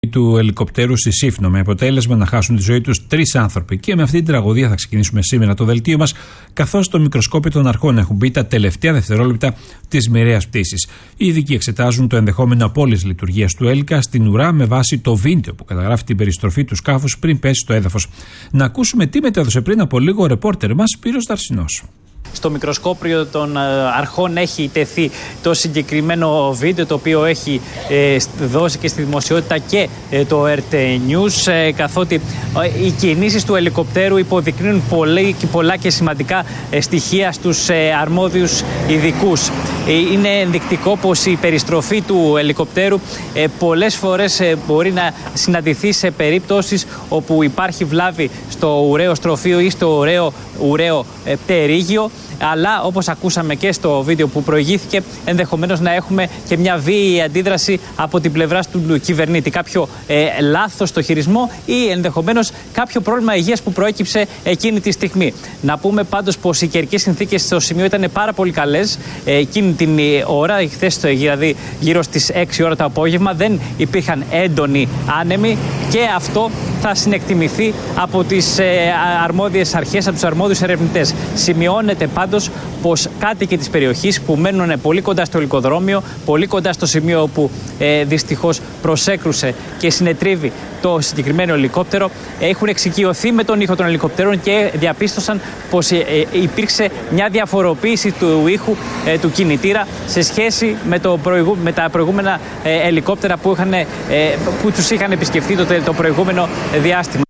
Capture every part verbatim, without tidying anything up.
του ελικοπτέρου στη Σύφνο, με αποτέλεσμα να χάσουν τη ζωή τους τρεις άνθρωποι. Και με αυτή την τραγωδία θα ξεκινήσουμε σήμερα το δελτίο μας, καθώς στο μικροσκόπιο των αρχών έχουν μπει τα τελευταία δευτερόλεπτα της μοιραίας πτήσης. Οι ειδικοί εξετάζουν το ενδεχόμενο απώλειας λειτουργίας του Έλικα στην ουρά με βάση το βίντεο που καταγράφει την περιστροφή του σκάφους πριν πέσει στο έδαφος. Να ακούσουμε τι μετέδωσε πριν από λίγο ο ρεπόρτερ μας Σπύρος Δαρσινός. Στο μικροσκόπιο των αρχών έχει τεθεί το συγκεκριμένο βίντεο, το οποίο έχει ε, δώσει και στη δημοσιότητα και ε, το αρ τι News, ε, καθότι ε, οι κινήσεις του ελικοπτέρου υποδεικνύουν πολύ, πολλά και σημαντικά ε, στοιχεία στους ε, αρμόδιους ειδικούς. Ε, είναι ενδεικτικό πως η περιστροφή του ελικοπτέρου ε, πολλές φορές ε, μπορεί να συναντηθεί σε περίπτωσεις όπου υπάρχει βλάβη στο ουραίο στροφείο ή στο ουραίο, ουραίο ε, πτερίγιο. Αλλά όπως ακούσαμε και στο βίντεο που προηγήθηκε, ενδεχομένως να έχουμε και μια βίαιη αντίδραση από την πλευρά του κυβερνήτη. Κάποιο ε, λάθος στο χειρισμό ή ενδεχομένως κάποιο πρόβλημα υγείας που προέκυψε εκείνη τη στιγμή. Να πούμε πάντως πως οι καιρικές συνθήκες στο σημείο ήταν πάρα πολύ καλές ε, εκείνη την ώρα, χθες δηλαδή γύρω στις έξι ώρα το απόγευμα. Δεν υπήρχαν έντονοι άνεμοι και αυτό θα συνεκτιμηθεί από τις ε, αρμόδιες αρχές, από τους αρμόδιους ερευνητές. Σημειώνεται πάντως πως κάτοικοι της περιοχής που μένουν πολύ κοντά στο ελικοδρόμιο, πολύ κοντά στο σημείο όπου ε, δυστυχώς προσέκρουσε και συνετρίβει το συγκεκριμένο ελικόπτερο, έχουν εξοικειωθεί με τον ήχο των ελικοπτέρων και διαπίστωσαν πως ε, ε, υπήρξε μια διαφοροποίηση του ήχου ε, του κινητήρα σε σχέση με, το προηγου, με τα προηγούμενα ε, ελικόπτερα που, είχαν, ε, που τους είχαν επισκεφθεί το, το προηγούμενο διάστημα.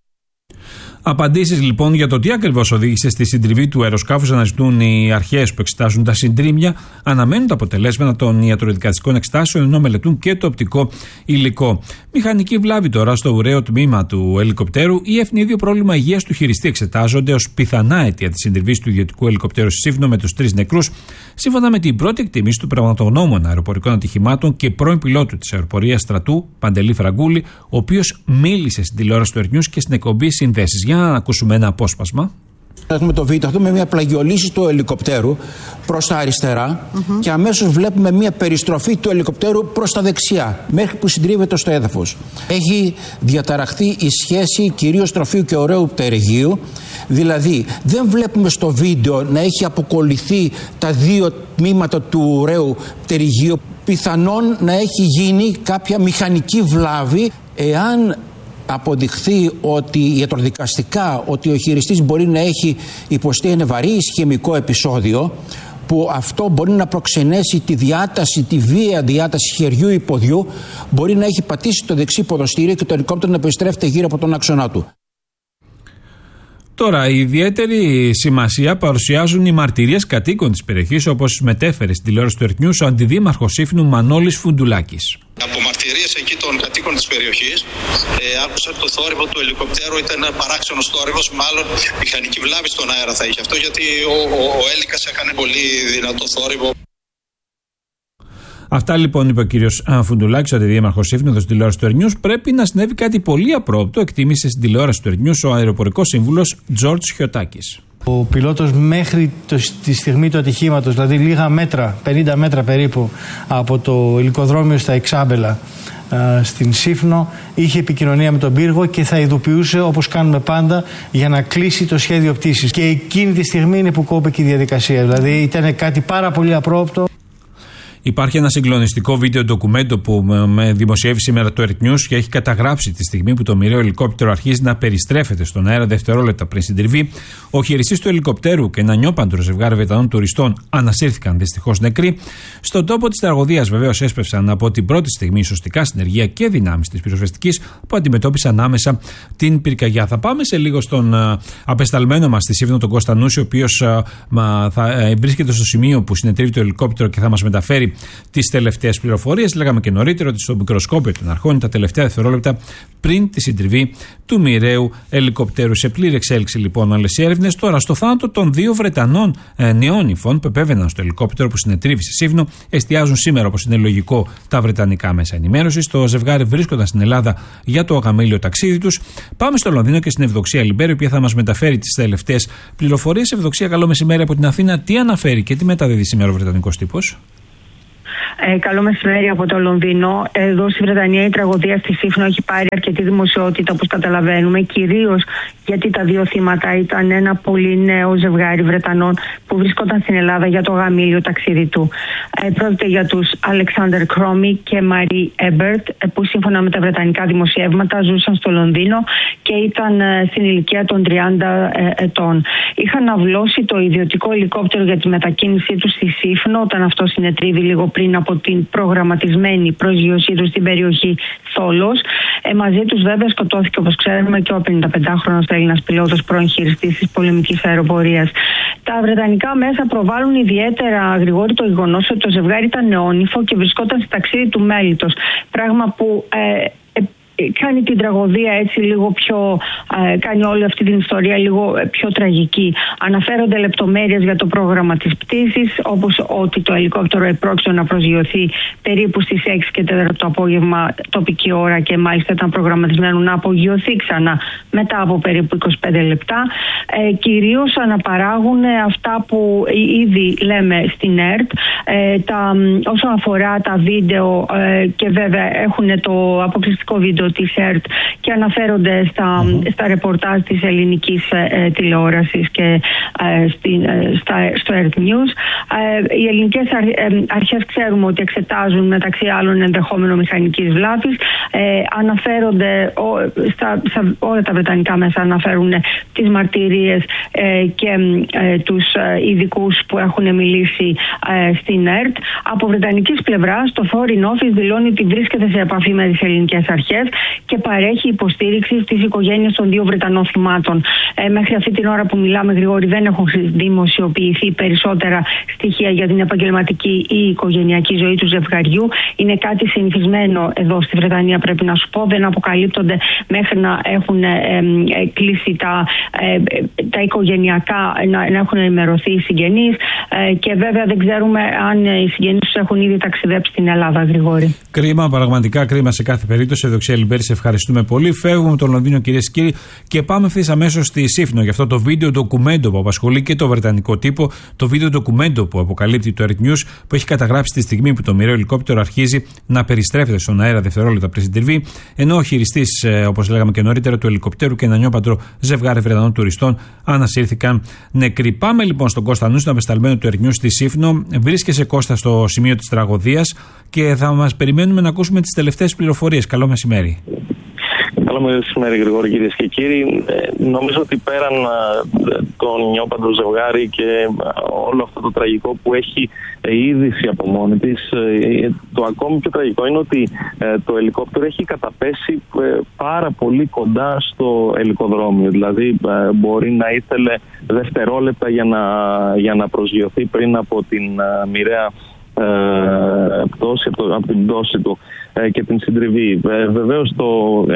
Απαντήσεις λοιπόν για το τι ακριβώς οδήγησε στη συντριβή του αεροσκάφους αναζητούν οι αρχές που εξετάζουν τα συντρίμμια, αναμένουν τα αποτελέσματα των ιατροδικαστικών εξετάσεων, ενώ μελετούν και το οπτικό υλικό. Μηχανική βλάβη τώρα στο ουραίο τμήμα του ελικοπτέρου ή ευνίδιο πρόβλημα υγείας του χειριστή εξετάζονται ως πιθανά αίτια της συντριβής του ιδιωτικού ελικοπτέρου στη Σύφνο με τους τρεις νεκρούς, σύμφωνα με την πρώτη εκτίμηση του πραγματογνώμονα αεροπορικών ατυχημάτων και πρώην πιλότου της αεροπορίας στρατού, Παντελή Φραγκούλη, ο οποίος μίλησε στην τηλεόραση του Ερνιούς και στην εκπομπή Συνδέσεις. Για να ακούσουμε ένα απόσπασμα. Έχουμε το βίντεο αυτό με μια πλαγιολύση του ελικοπτέρου προς τα αριστερά mm-hmm. και αμέσως βλέπουμε μια περιστροφή του ελικοπτέρου προς τα δεξιά μέχρι που συντρίβεται στο έδαφος. Έχει διαταραχθεί η σχέση κυρίως τροφίου και ωραίου πτερυγίου, δηλαδή δεν βλέπουμε στο βίντεο να έχει αποκολληθεί τα δύο τμήματα του ωραίου πτερυγίου. Πιθανόν να έχει γίνει κάποια μηχανική βλάβη εάν αποδειχθεί ότι ιατροδικαστικά ότι ο χειριστής μπορεί να έχει υποστεί ένα βαρύ ισχυμικό επεισόδιο, που αυτό μπορεί να προξενέσει τη διάταση, τη βία διάταση χεριού ή ποδιού, μπορεί να έχει πατήσει το δεξί ποδοστήριο και το ελικόπτερο να περιστρέφεται γύρω από τον άξονα του. Τώρα, ιδιαίτερη σημασία παρουσιάζουν οι μαρτυρίες κατοίκων της περιοχής, όπως μετέφερε στην τηλεόραση του Ερτνιούς ο αντιδήμαρχος Σύφνου Μανώλης Φουντουλάκης. Από μαρτυρίες εκεί των κατοίκων της περιοχής, ε, άκουσα το θόρυβο του ελικοπτέρου, ήταν ένα παράξενος θόρυβος, μάλλον μηχανική βλάβη στον αέρα θα είχε αυτό, γιατί ο, ο, ο Έλικας έκανε πολύ δυνατό θόρυβο. Αυτά λοιπόν είπε ο κύριος Φουντουλάκης, ο αντιδήμαρχος Σύφνου, στην τηλεόραση του Ερνιούς. Πρέπει να συνέβη κάτι πολύ απρόπτο, εκτίμησε στην τηλεόραση του Ερνιούς ο αεροπορικός σύμβουλος Τζορτζ Χιωτάκης. Ο πιλότος μέχρι το, τη στιγμή του ατυχήματος, δηλαδή λίγα μέτρα, πενήντα μέτρα περίπου από το ελικοδρόμιο στα Εξάμπελα α, στην Σύφνο, είχε επικοινωνία με τον πύργο και θα ειδοποιούσε, όπως κάνουμε πάντα, για να κλείσει το σχέδιο πτήσης. Και εκείνη τη στιγμή είναι που κόπηκε η διαδικασία. Δηλαδή ήταν κάτι πάρα πολύ απρόπτο. Υπάρχει ένα συγκλονιστικό βίντεο ντοκουμέντο που με δημοσιεύει σήμερα το Ερτνιούς και έχει καταγράψει τη στιγμή που το μοιραίο ελικόπτερο αρχίζει να περιστρέφεται στον αέρα δευτερόλεπτα πριν συντριβεί. Ο χειριστής του ελικοπτέρου και ένα νιόπαντρο ζευγάρι Βρετανών τουριστών ανασύρθηκαν δυστυχώς νεκροί. Στον τόπο της τραγωδίας βεβαίως έσπευσαν από την πρώτη στιγμή σωστικά συνεργεία και δυνάμεις της πυροσβεστικής που αντιμετώπισαν άμεσα την πυρκαγιά. Θα πάμε σε λίγο στον uh, απεσταλμένο μας στη Σύφνο, τον Κώστα Νούση, ο οποίος uh, θα uh, βρίσκεται στο σημείο που συνετρίβει το ελικόπτερο και θα μας μεταφέρει τις τελευταίες πληροφορίες. Λέγαμε και νωρίτερα ότι στο μικροσκόπιο των αρχών τα τελευταία δευτερόλεπτα πριν τη συντριβή του μοιραίου ελικοπτέρου. Σε πλήρη εξέλιξη λοιπόν όλες οι έρευνες. Τώρα, στο θάνατο των δύο Βρετανών ε, νεόνυφων που επέβαιναν στο ελικόπτερο που συνετρίβει στη Σύφνο, εστιάζουν σήμερα, όπως είναι λογικό, τα βρετανικά μέσα ενημέρωσης. Το ζευγάρι βρίσκονταν στην Ελλάδα για το αγαμήλιο ταξίδι τους. Πάμε στο Λονδίνο και στην Ευδοξία Λιμπέρη, η οποία θα μας μεταφέρει τις τελευταίες πληροφορίες. Ευδοξία, καλό μεσημέρι από την Αθήνα. Τι αναφέρει και τι μεταδίδει σήμερα ο βρετανικός τύπος? Ε, καλό μεσημέρι από το Λονδίνο. Εδώ στη Βρετανία η τραγωδία στη Σύφνο έχει πάρει αρκετή δημοσιότητα, όπως καταλαβαίνουμε, κυρίως γιατί τα δύο θύματα ήταν ένα πολύ νέο ζευγάρι Βρετανών που βρισκόταν στην Ελλάδα για το γαμήλιο ταξίδι του. Ε, πρόκειται για τους Αλεξάνδερ Κρόμι και Μαρί Έμπερτ, που σύμφωνα με τα βρετανικά δημοσιεύματα ζούσαν στο Λονδίνο και ήταν ε, στην ηλικία των τριάντα ε, ετών. Είχαν αυλώσει το ιδιωτικό ελικόπτερο για τη μετακίνησή του στη Σύφνο όταν αυτό συνετρίβει λίγο πριν από την προγραμματισμένη προσγείωσή του στην περιοχή Θόλος. Ε, μαζί τους βέβαια σκοτώθηκε, όπως ξέρουμε, και ο πενηνταπεντάχρονος Έλληνας πιλότος, πρώην χειριστής της πολεμικής αεροπορίας. Τα βρετανικά μέσα προβάλλουν ιδιαίτερα γρηγόρη το γεγονός ότι το ζευγάρι ήταν νεόνυφο και βρισκόταν σε ταξίδι του μέλιτος. Πράγμα που ε, κάνει την τραγωδία έτσι λίγο πιο, ε, κάνει όλη αυτή την ιστορία λίγο πιο τραγική. Αναφέρονται λεπτομέρειες για το πρόγραμμα της πτήσης, όπως ότι το ελικόπτερο επρόκειτο να προσγειωθεί περίπου στις έξι και τέσσερα το απόγευμα τοπική ώρα και μάλιστα ήταν προγραμματισμένο να απογειωθεί ξανά μετά από περίπου είκοσι πέντε λεπτά. Ε, κυρίως αναπαράγουν αυτά που ήδη λέμε στην ΕΡΤ, ε, τα, όσον αφορά τα βίντεο ε, και βέβαια έχουν το αποκλειστικό βίντεο της ΕΡΤ και αναφέρονται στα, mm-hmm. στα ρεπορτάζ της ελληνικής ε, τηλεόρασης και ε, στην, ε, στα, στο ΕΡΤ News. Ε, οι ελληνικές αρ, ε, αρχές ξέρουμε ότι εξετάζουν μεταξύ άλλων ενδεχόμενο μηχανικής βλάβης. Ε, αναφέρονται, ο, στα, στα, όλα τα βρετανικά μέσα αναφέρουν τις μαρτυρίες ε, και ε, τους ε, ειδικούς που έχουν μιλήσει ε, στην ΕΡΤ. Από βρετανικής πλευράς το Foreign Office δηλώνει ότι βρίσκεται σε επαφή με τις ελληνικές αρχές και παρέχει υποστήριξη στις οικογένειες των δύο Βρετανών θυμάτων. Ε, μέχρι αυτή την ώρα που μιλάμε, Γρηγόρη, δεν έχουν δημοσιοποιηθεί περισσότερα στοιχεία για την επαγγελματική ή οικογενειακή ζωή του ζευγαριού. Είναι κάτι συνηθισμένο εδώ στη Βρετανία, πρέπει να σου πω. Δεν αποκαλύπτονται μέχρι να έχουν ε, ε, κλείσει τα, ε, τα οικογενειακά, να, να έχουν ενημερωθεί οι συγγενείς ε, και βέβαια δεν ξέρουμε αν οι συγγενείς τους έχουν ήδη ταξιδέψει στην Ελλάδα, Γρηγόρη. Κρίμα, πραγματικά κρίμα σε κάθε περίπτωση. Δοξία Λιμπέρη, σε ευχαριστούμε πολύ. Φεύγουμε από το Λονδίνο, κυρίες και κύριοι, και πάμε ευθύς αμέσως στη Σύφνο. Γι' αυτό το βίντεο ντοκουμέντο που απασχολεί και το βρετανικό τύπο, το βίντεο ντοκουμέντο που αποκαλύπτει το ΕΡΤ News, που έχει καταγράψει τη στιγμή που το μοιραίο ελικόπτερο αρχίζει να περιστρέφεται στον αέρα δευτερόλεπτα πριν συντριβεί, ενώ ο χειριστής, όπως λέγαμε και νωρίτερα, του ελικοπτέρου και ένα νιόπαντρο ζευγάρι Βρετανών τουριστών ανασύρθηκαν νεκροί. Πάμε λοιπόν στον Κώστα Νούση, τον απεσταλμένο του ΕΡΤ News στη Σύφνο. Βρίσκεσαι, Κώστα, στο σημείο της τραγωδίας και θα μας περιμένουμε να ακούσουμε τις τελευταίες πληροφορίες. Καλό μεσημέρι. Καλό μεσημέρι, Γρηγόρη, κυρίες και κύριοι. Ε, νομίζω ότι πέραν ε, τον νιόπαντρο ζευγάρι και ε, όλο αυτό το τραγικό που έχει ε, η είδηση από μόνη της, ε, το ακόμη πιο τραγικό είναι ότι ε, το ελικόπτερο έχει καταπέσει ε, πάρα πολύ κοντά στο ελικοδρόμιο. Δηλαδή ε, μπορεί να ήθελε δευτερόλεπτα για να, για να προσγειωθεί πριν από την ε, μοιραία ε, πτώση, από, το, από την πτώση του και την συντριβή. Ε, βεβαίως το,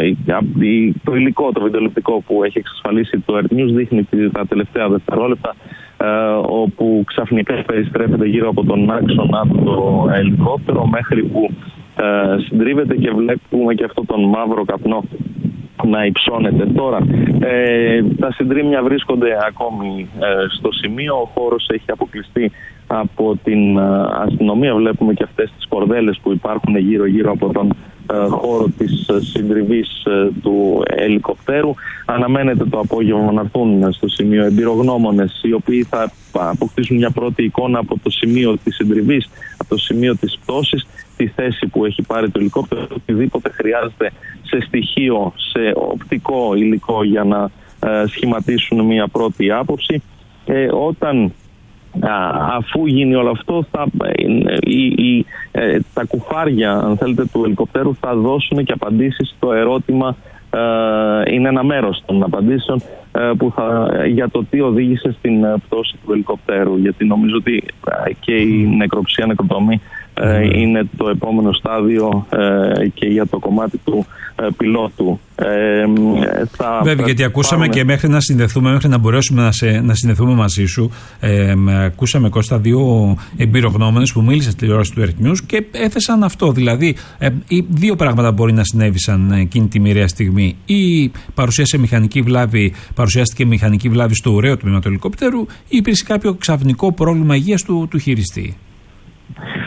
το υλικό, το βιντεοληπτικό που έχει εξασφαλίσει το ΕΡΤ News δείχνει τα τελευταία δευτερόλεπτα ε, όπου ξαφνικά περιστρέφεται γύρω από τον άξονα το ελικόπτερο μέχρι που ε, συντρίβεται και βλέπουμε και αυτό τον μαύρο καπνό να υψώνεται. Τώρα, ε, τα συντρίμμια βρίσκονται ακόμη ε, στο σημείο, ο χώρος έχει αποκλειστεί από την αστυνομία. Βλέπουμε και αυτές τις κορδέλες που υπάρχουν γύρω-γύρω από τον ε, χώρο της συντριβής ε, του ελικοπτέρου. Αναμένεται το απόγευμα να έρθουν στο σημείο εμπειρογνώμονες, οι οποίοι θα αποκτήσουν μια πρώτη εικόνα από το σημείο της συντριβής, από το σημείο της πτώσης, τη θέση που έχει πάρει το ελικόπτερο, οτιδήποτε χρειάζεται σε στοιχείο, σε οπτικό υλικό για να ε, σχηματίσουν μια πρώτη άποψη. Ε, όταν αφού γίνει όλο αυτό, θα, η, η, ε, τα κουφάρια, αν θέλετε, του ελικοπτέρου θα δώσουν και απαντήσεις στο ερώτημα. Ε, είναι ένα μέρος των απαντήσεων ε, που θα, για το τι οδήγησε στην πτώση του ελικοπτέρου. Γιατί νομίζω ότι ε, και η νεκροψία, νεκροτομή ε, είναι το επόμενο στάδιο ε, και για το κομμάτι του ε, πιλότου. Ε, θα Βέβαια, γιατί ακούσαμε πάμε... και μέχρι να συνδεθούμε, μέχρι να μπορέσουμε να, σε, να συνδεθούμε μαζί σου, ε, ακούσαμε, Κώστα, δύο εμπειρογνώμονες που μίλησαν στη τηλεόραση του ΕΡΤ News και έθεσαν αυτό. Δηλαδή, ε, δύο πράγματα μπορεί να συνέβησαν εκείνη τη μοιραία στιγμή. Ή παρουσίασε μηχανική βλάβη, παρουσιάστηκε μηχανική βλάβη στο ουραίο τμήμα του ελικόπτερου, ή υπήρξε κάποιο ξαφνικό πρόβλημα υγείας του, του χειριστή.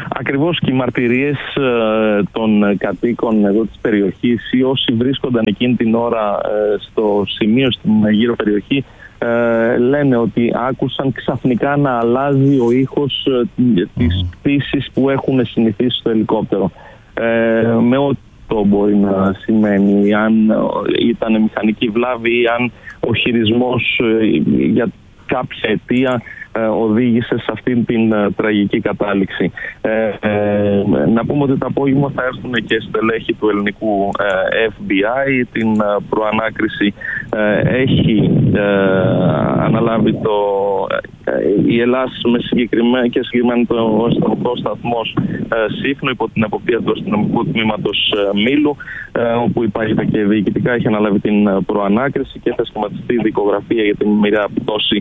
Ακριβώς και οι μαρτυρίες ε, των κατοίκων εδώ της περιοχής ή όσοι βρίσκονταν εκείνη την ώρα ε, στο σημείο στην γύρω περιοχή ε, λένε ότι άκουσαν ξαφνικά να αλλάζει ο ήχος ε, της πτήσης που έχουν συνηθίσει στο ελικόπτερο. Ε, με ό,τι το μπορεί να σημαίνει, αν ήταν μηχανική βλάβη ή αν ο χειρισμός ε, για κάποια αιτία οδήγησε σε αυτήν την uh, τραγική κατάληξη. Ε, ε, να πούμε ότι το απόγευμα θα έρθουν και στελέχη του ελληνικού ε, εφ μπι άι. Την uh, προανάκριση ε, έχει ε, αναλάβει το, ε, η Ελλάδα με συγκεκριμένα και συγκεκριμένα το αστυνομικό σταθμός ε, Σύφνο υπό την εποπτεία του αστυνομικού τμήματος ε, Μήλου, ε, όπου υπάγεται και διοικητικά έχει αναλάβει την προανάκριση και θα σχηματιστεί δικογραφία για την μοιραία πτώση.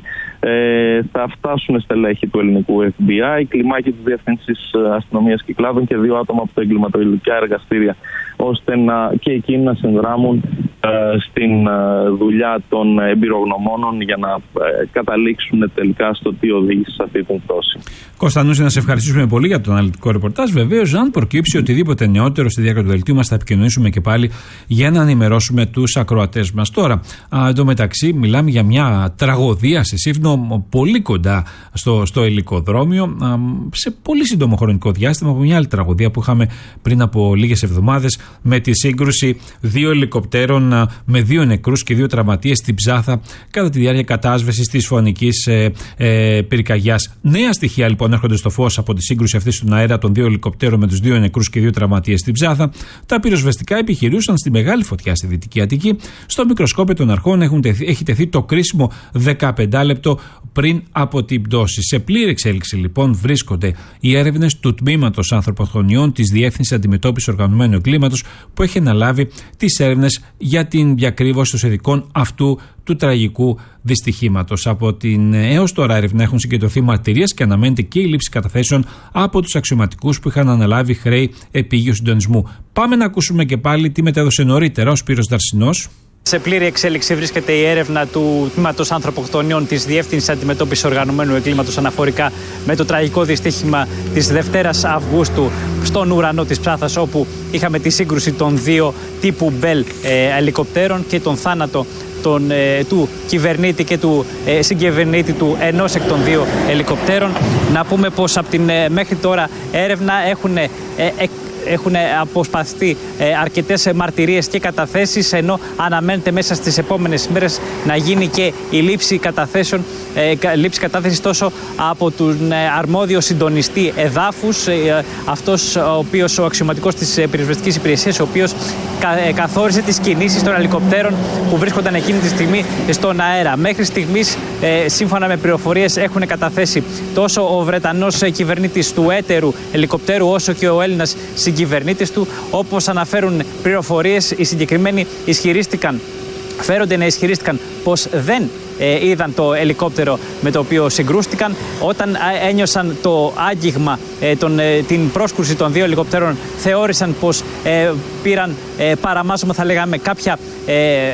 Ε, θα φτάσουν στελέχη του ελληνικού εφ μπι άι, κλιμάκι της Διεύθυνσης Αστυνομίας Κυκλάδων και δύο άτομα από τα εγκληματολογικά εργαστήρια, ώστε να, και εκείνοι να συνδράμουν ε, στην ε, δουλειά των εμπειρογνωμόνων για να ε, καταλήξουν τελικά στο τι οδήγησε σε αυτή την πτώση. Κωνσταντίνε, να σε ευχαριστήσουμε πολύ για το αναλυτικό ρεπορτάζ. Βεβαίως, αν προκύψει οτιδήποτε νεότερο στη διάρκεια του δελτίου μας, θα επικοινωνήσουμε και πάλι για να ενημερώσουμε τους ακροατές μας. Τώρα, εντωμεταξύ, μιλάμε για μια τραγωδία στη Σύφνο, πολύ κοντά στο, στο ελικοδρόμιο, α, σε πολύ σύντομο χρονικό διάστημα, από μια άλλη τραγωδία που είχαμε πριν από λίγες εβδομάδες, με τη σύγκρουση δύο ελικοπτέρων α, με δύο νεκρούς και δύο τραυματίες στην Ψάθα κατά τη διάρκεια κατάσβεσης της φωνικής ε, ε, πυρκαγιάς. Νέα στοιχεία λοιπόν έρχονται στο φως από τη σύγκρουση αυτή στον αέρα των δύο ελικοπτέρων με τους δύο νεκρούς και δύο τραυματίες στην Ψάθα. Τα πυροσβεστικά επιχειρούσαν στη μεγάλη φωτιά στη Δυτική Αττική. Στο μικροσκόπιο των αρχών έχουν τεθεί, έχει τεθεί το κρίσιμο δεκαπέντε λεπτό πριν από την πτώση. Σε πλήρη εξέλιξη λοιπόν βρίσκονται οι έρευνες του Τμήματος Ανθρωποκτονιών της Διεύθυνσης Αντιμετώπισης Οργανωμένου Εγκλήματος, που έχει αναλάβει τις έρευνες για την διακρύβωση των συνδικών αυτού του τραγικού δυστυχήματος. Από την έως τώρα έρευνα έχουν συγκεντρωθεί μαρτυρίες και αναμένεται και η λήψη καταθέσεων από τους αξιωματικούς που είχαν αναλάβει χρέη επίγειου συντονισμού. Πάμε να ακούσουμε και πάλι τι μετέδωσε νωρίτερα ο Σπύρος Δαρσινός. Σε πλήρη εξέλιξη βρίσκεται η έρευνα του Τμήματος Ανθρωποκτονιών της Διεύθυνσης Αντιμετώπισης Οργανωμένου Εγκλήματος αναφορικά με το τραγικό δυστύχημα της Δευτέρας Αυγούστου στον ουρανό της Ψάθας, όπου είχαμε τη σύγκρουση των δύο τύπου Bell ε, ελικοπτέρων και τον θάνατο τον, ε, του κυβερνήτη και του ε, συγκυβερνήτη του ενός εκ των δύο ελικοπτέρων. Να πούμε πως από την ε, μέχρι τώρα έρευνα έχουν ε, ε, Έχουν αποσπαστεί ε, αρκετές μαρτυρίες και καταθέσεις, ενώ αναμένεται μέσα στις επόμενες μέρες να γίνει και η λήψη καταθέσεων, ε, λήψη κατάθεσης τόσο από τον ε, αρμόδιο συντονιστή εδάφους, ε, αυτός ο οποίος, ο αξιωματικός της ε, πυροσβεστικής υπηρεσίας, ο οποίος κα, ε, καθόρισε τις κινήσεις των ελικοπτέρων που βρίσκονταν εκείνη τη στιγμή στον αέρα. Μέχρι στιγμής, ε, σύμφωνα με πληροφορίες, έχουν καταθέσει τόσο ο Βρετανός ε, κυβερνήτης του έτερου ελικοπτέρου, όσο και ο Έλληνας κυβερνήτης του. Όπως αναφέρουν πληροφορίες, οι συγκεκριμένοι ισχυρίστηκαν, φέρονται να ισχυρίστηκαν πως δεν ε, είδαν το ελικόπτερο με το οποίο συγκρούστηκαν. Όταν ε, ένιωσαν το άγγιγμα, ε, τον, ε, την πρόσκρουση των δύο ελικοπτέρων, θεώρησαν πως ε, πήραν ε, παραμάζωμα, θα λέγαμε, κάποια ε,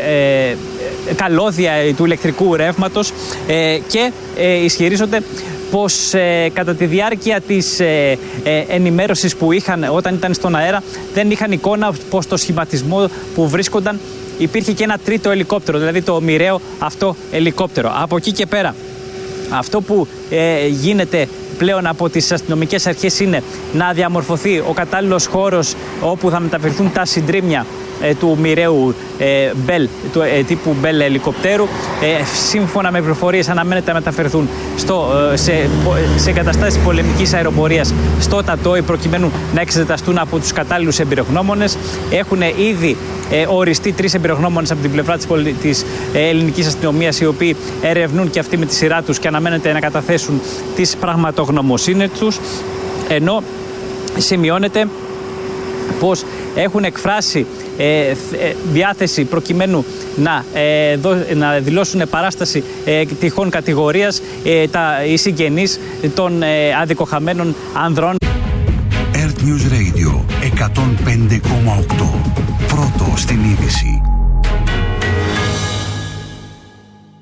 ε, καλώδια του ηλεκτρικού ρεύματος ε, και ε, ισχυρίζονται πως ε, κατά τη διάρκεια της ε, ε, ενημέρωσης που είχαν όταν ήταν στον αέρα δεν είχαν εικόνα πως το σχηματισμό που βρίσκονταν υπήρχε και ένα τρίτο ελικόπτερο, δηλαδή το μοιραίο αυτό ελικόπτερο. Από εκεί και πέρα, αυτό που ε, γίνεται πλέον από τις αστυνομικές αρχές είναι να διαμορφωθεί ο κατάλληλος χώρος όπου θα μεταφερθούν τα συντρίμμια ε, του μοιραίου ε, Bell, του ε, τύπου Bell ελικοπτέρου. Ε, σύμφωνα με πληροφορίες, αναμένεται να μεταφερθούν στο, ε, σε, σε εγκαταστάσεις πολεμικής αεροπορίας στο Τατόι, προκειμένου να εξεταστούν από τους κατάλληλους εμπειρογνώμονες. Έχουν ήδη ε, οριστεί τρεις εμπειρογνώμονες από την πλευρά της, πολι... της ε, ελληνικής αστυνομίας, οι οποίοι ερευνούν και αυτοί με τη σειρά τους και αναμένεται να καταθέσουν τις πραγματογνωμοσύνες τους, ενώ σημειώνεται πως έχουν εκφράσει ε, διάθεση προκειμένου να, ε, δω, να δηλώσουν παράσταση ε, τυχόν κατηγορίας ε, τα, οι συγγενείς των ε, αδικοχαμένων ανδρών. Earth News Radio εκατόν πέντε κόμμα οκτώ. Πρώτο στην είδηση.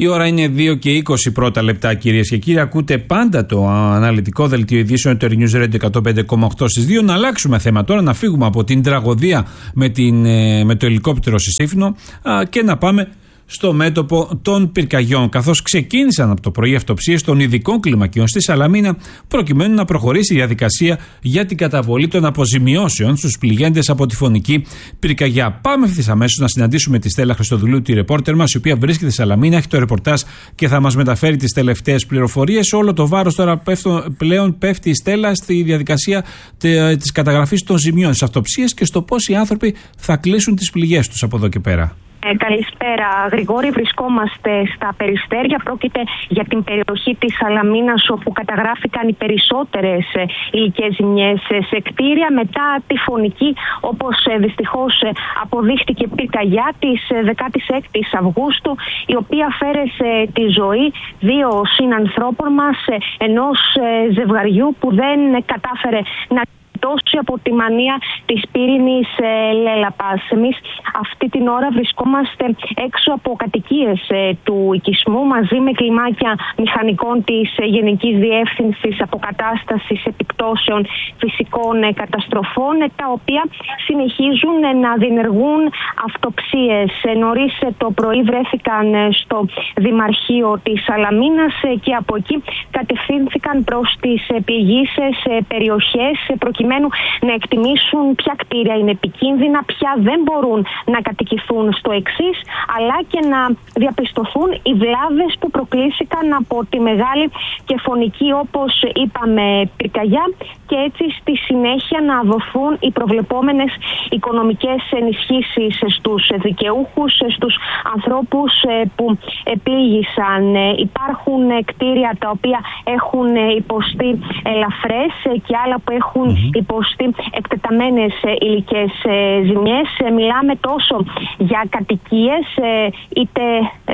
Η ώρα είναι δύο και είκοσι πρώτα λεπτά, κυρίες και κύριοι. Ακούτε πάντα το αναλυτικό δελτίο ειδήσεων του News Radio εκατόν πέντε κόμμα οκτώ στις δύο. Να αλλάξουμε θέμα τώρα, να φύγουμε από την τραγωδία με, την, με το ελικόπτερο στη Σύφνο και να πάμε στο μέτωπο των πυρκαγιών, καθώς ξεκίνησαν από το πρωί αυτοψίες των ειδικών κλιμακίων στη Σαλαμίνα, προκειμένου να προχωρήσει η διαδικασία για την καταβολή των αποζημιώσεων στους πληγέντες από τη φωνική πυρκαγιά. Πάμε ευθύς αμέσως να συναντήσουμε τη Στέλλα Χριστοδουλού, τη ρεπόρτερ μας, η οποία βρίσκεται στη Σαλαμίνα, έχει το ρεπορτάζ και θα μας μεταφέρει τις τελευταίες πληροφορίες. Όλο το βάρος τώρα πέφτω, πλέον πέφτει η Στέλλα στη διαδικασία της καταγραφής των ζημιών, της αυτοψίας και στο πώς οι άνθρωποι θα κλείσουν τις πληγές τους από εδώ και πέρα. Ε, καλησπέρα, Γρηγόρη. Βρισκόμαστε στα Περιστέρια. Πρόκειται για την περιοχή της Σαλαμίνας, όπου καταγράφηκαν οι περισσότερες ε, υλικές ζημιές ε, σε κτίρια μετά τη φωνική, όπως ε, δυστυχώς ε, αποδείχτηκε, πυρκαγιά της ε, δεκάτης έκτης Αυγούστου, η οποία φέρεσε τη ζωή δύο συνανθρώπων μας, ε, ενός ε, ζευγαριού που δεν ε, κατάφερε να τόσο από τη μανία της πύρινης ε, λέλαπας. Εμείς αυτή την ώρα βρισκόμαστε έξω από κατοικίες ε, του οικισμού, μαζί με κλιμάκια μηχανικών της ε, Γενικής Διεύθυνσης Αποκατάστασης Επιπτώσεων Φυσικών ε, Καταστροφών, ε, τα οποία συνεχίζουν ε, να διενεργούν αυτοψίες. Ε, νωρίς ε, το πρωί βρέθηκαν ε, στο Δημαρχείο της Σαλαμίνας ε, και από εκεί κατευθύνθηκαν προς τις ε, πληγείσες ε, περιοχές ε, προκειμένου να εκτιμήσουν ποια κτίρια είναι επικίνδυνα, ποια δεν μπορούν να κατοικηθούν στο εξής, αλλά και να διαπιστωθούν οι βλάβες που προκλήθηκαν από τη μεγάλη και φωνική, όπως είπαμε, πυρκαγιά, και έτσι στη συνέχεια να δοθούν οι προβλεπόμενες οικονομικές ενισχύσεις στους δικαιούχους, στους ανθρώπους που επλήγησαν. Υπάρχουν κτίρια τα οποία έχουν υποστεί ελαφρές και άλλα που έχουν mm-hmm. υποστεί εκτεταμένες υλικές ζημιές. Μιλάμε τόσο για κατοικίες, είτε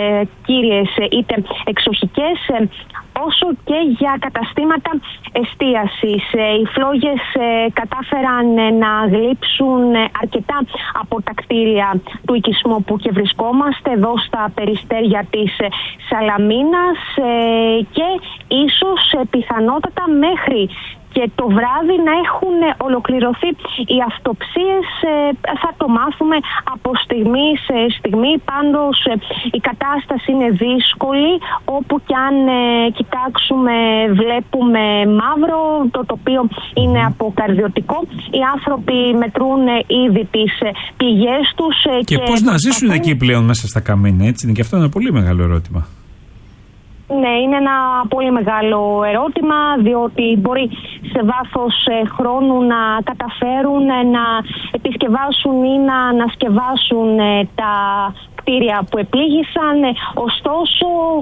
κύριες είτε εξοχικές, όσο και για καταστήματα εστίασης. Οι φλόγες κατάφεραν να γλύψουν αρκετά από τα κτίρια του οικισμού που και βρισκόμαστε εδώ στα Περιστέρια της Σαλαμίνας, και ίσως πιθανότατα μέχρι και το βράδυ να έχουν ολοκληρωθεί οι αυτοψίες. Θα το μάθουμε από στιγμή σε στιγμή. Πάντως η κατάσταση είναι δύσκολη. Όπου κι αν κοιτάξουμε βλέπουμε μαύρο, το τοπίο είναι αποκαρδιωτικό. Οι άνθρωποι μετρούν ήδη τις πηγές τους. Και, και πώς να ζήσουν εκεί πλέον μέσα στα καμίνια, έτσι είναι, και αυτό είναι ένα πολύ μεγάλο ερώτημα. Ναι, είναι ένα πολύ μεγάλο ερώτημα, διότι μπορεί σε βάθος χρόνου να καταφέρουν να επισκευάσουν ή να ανασκευάσουν τα κτίρια που επλήγησαν. Ωστόσο,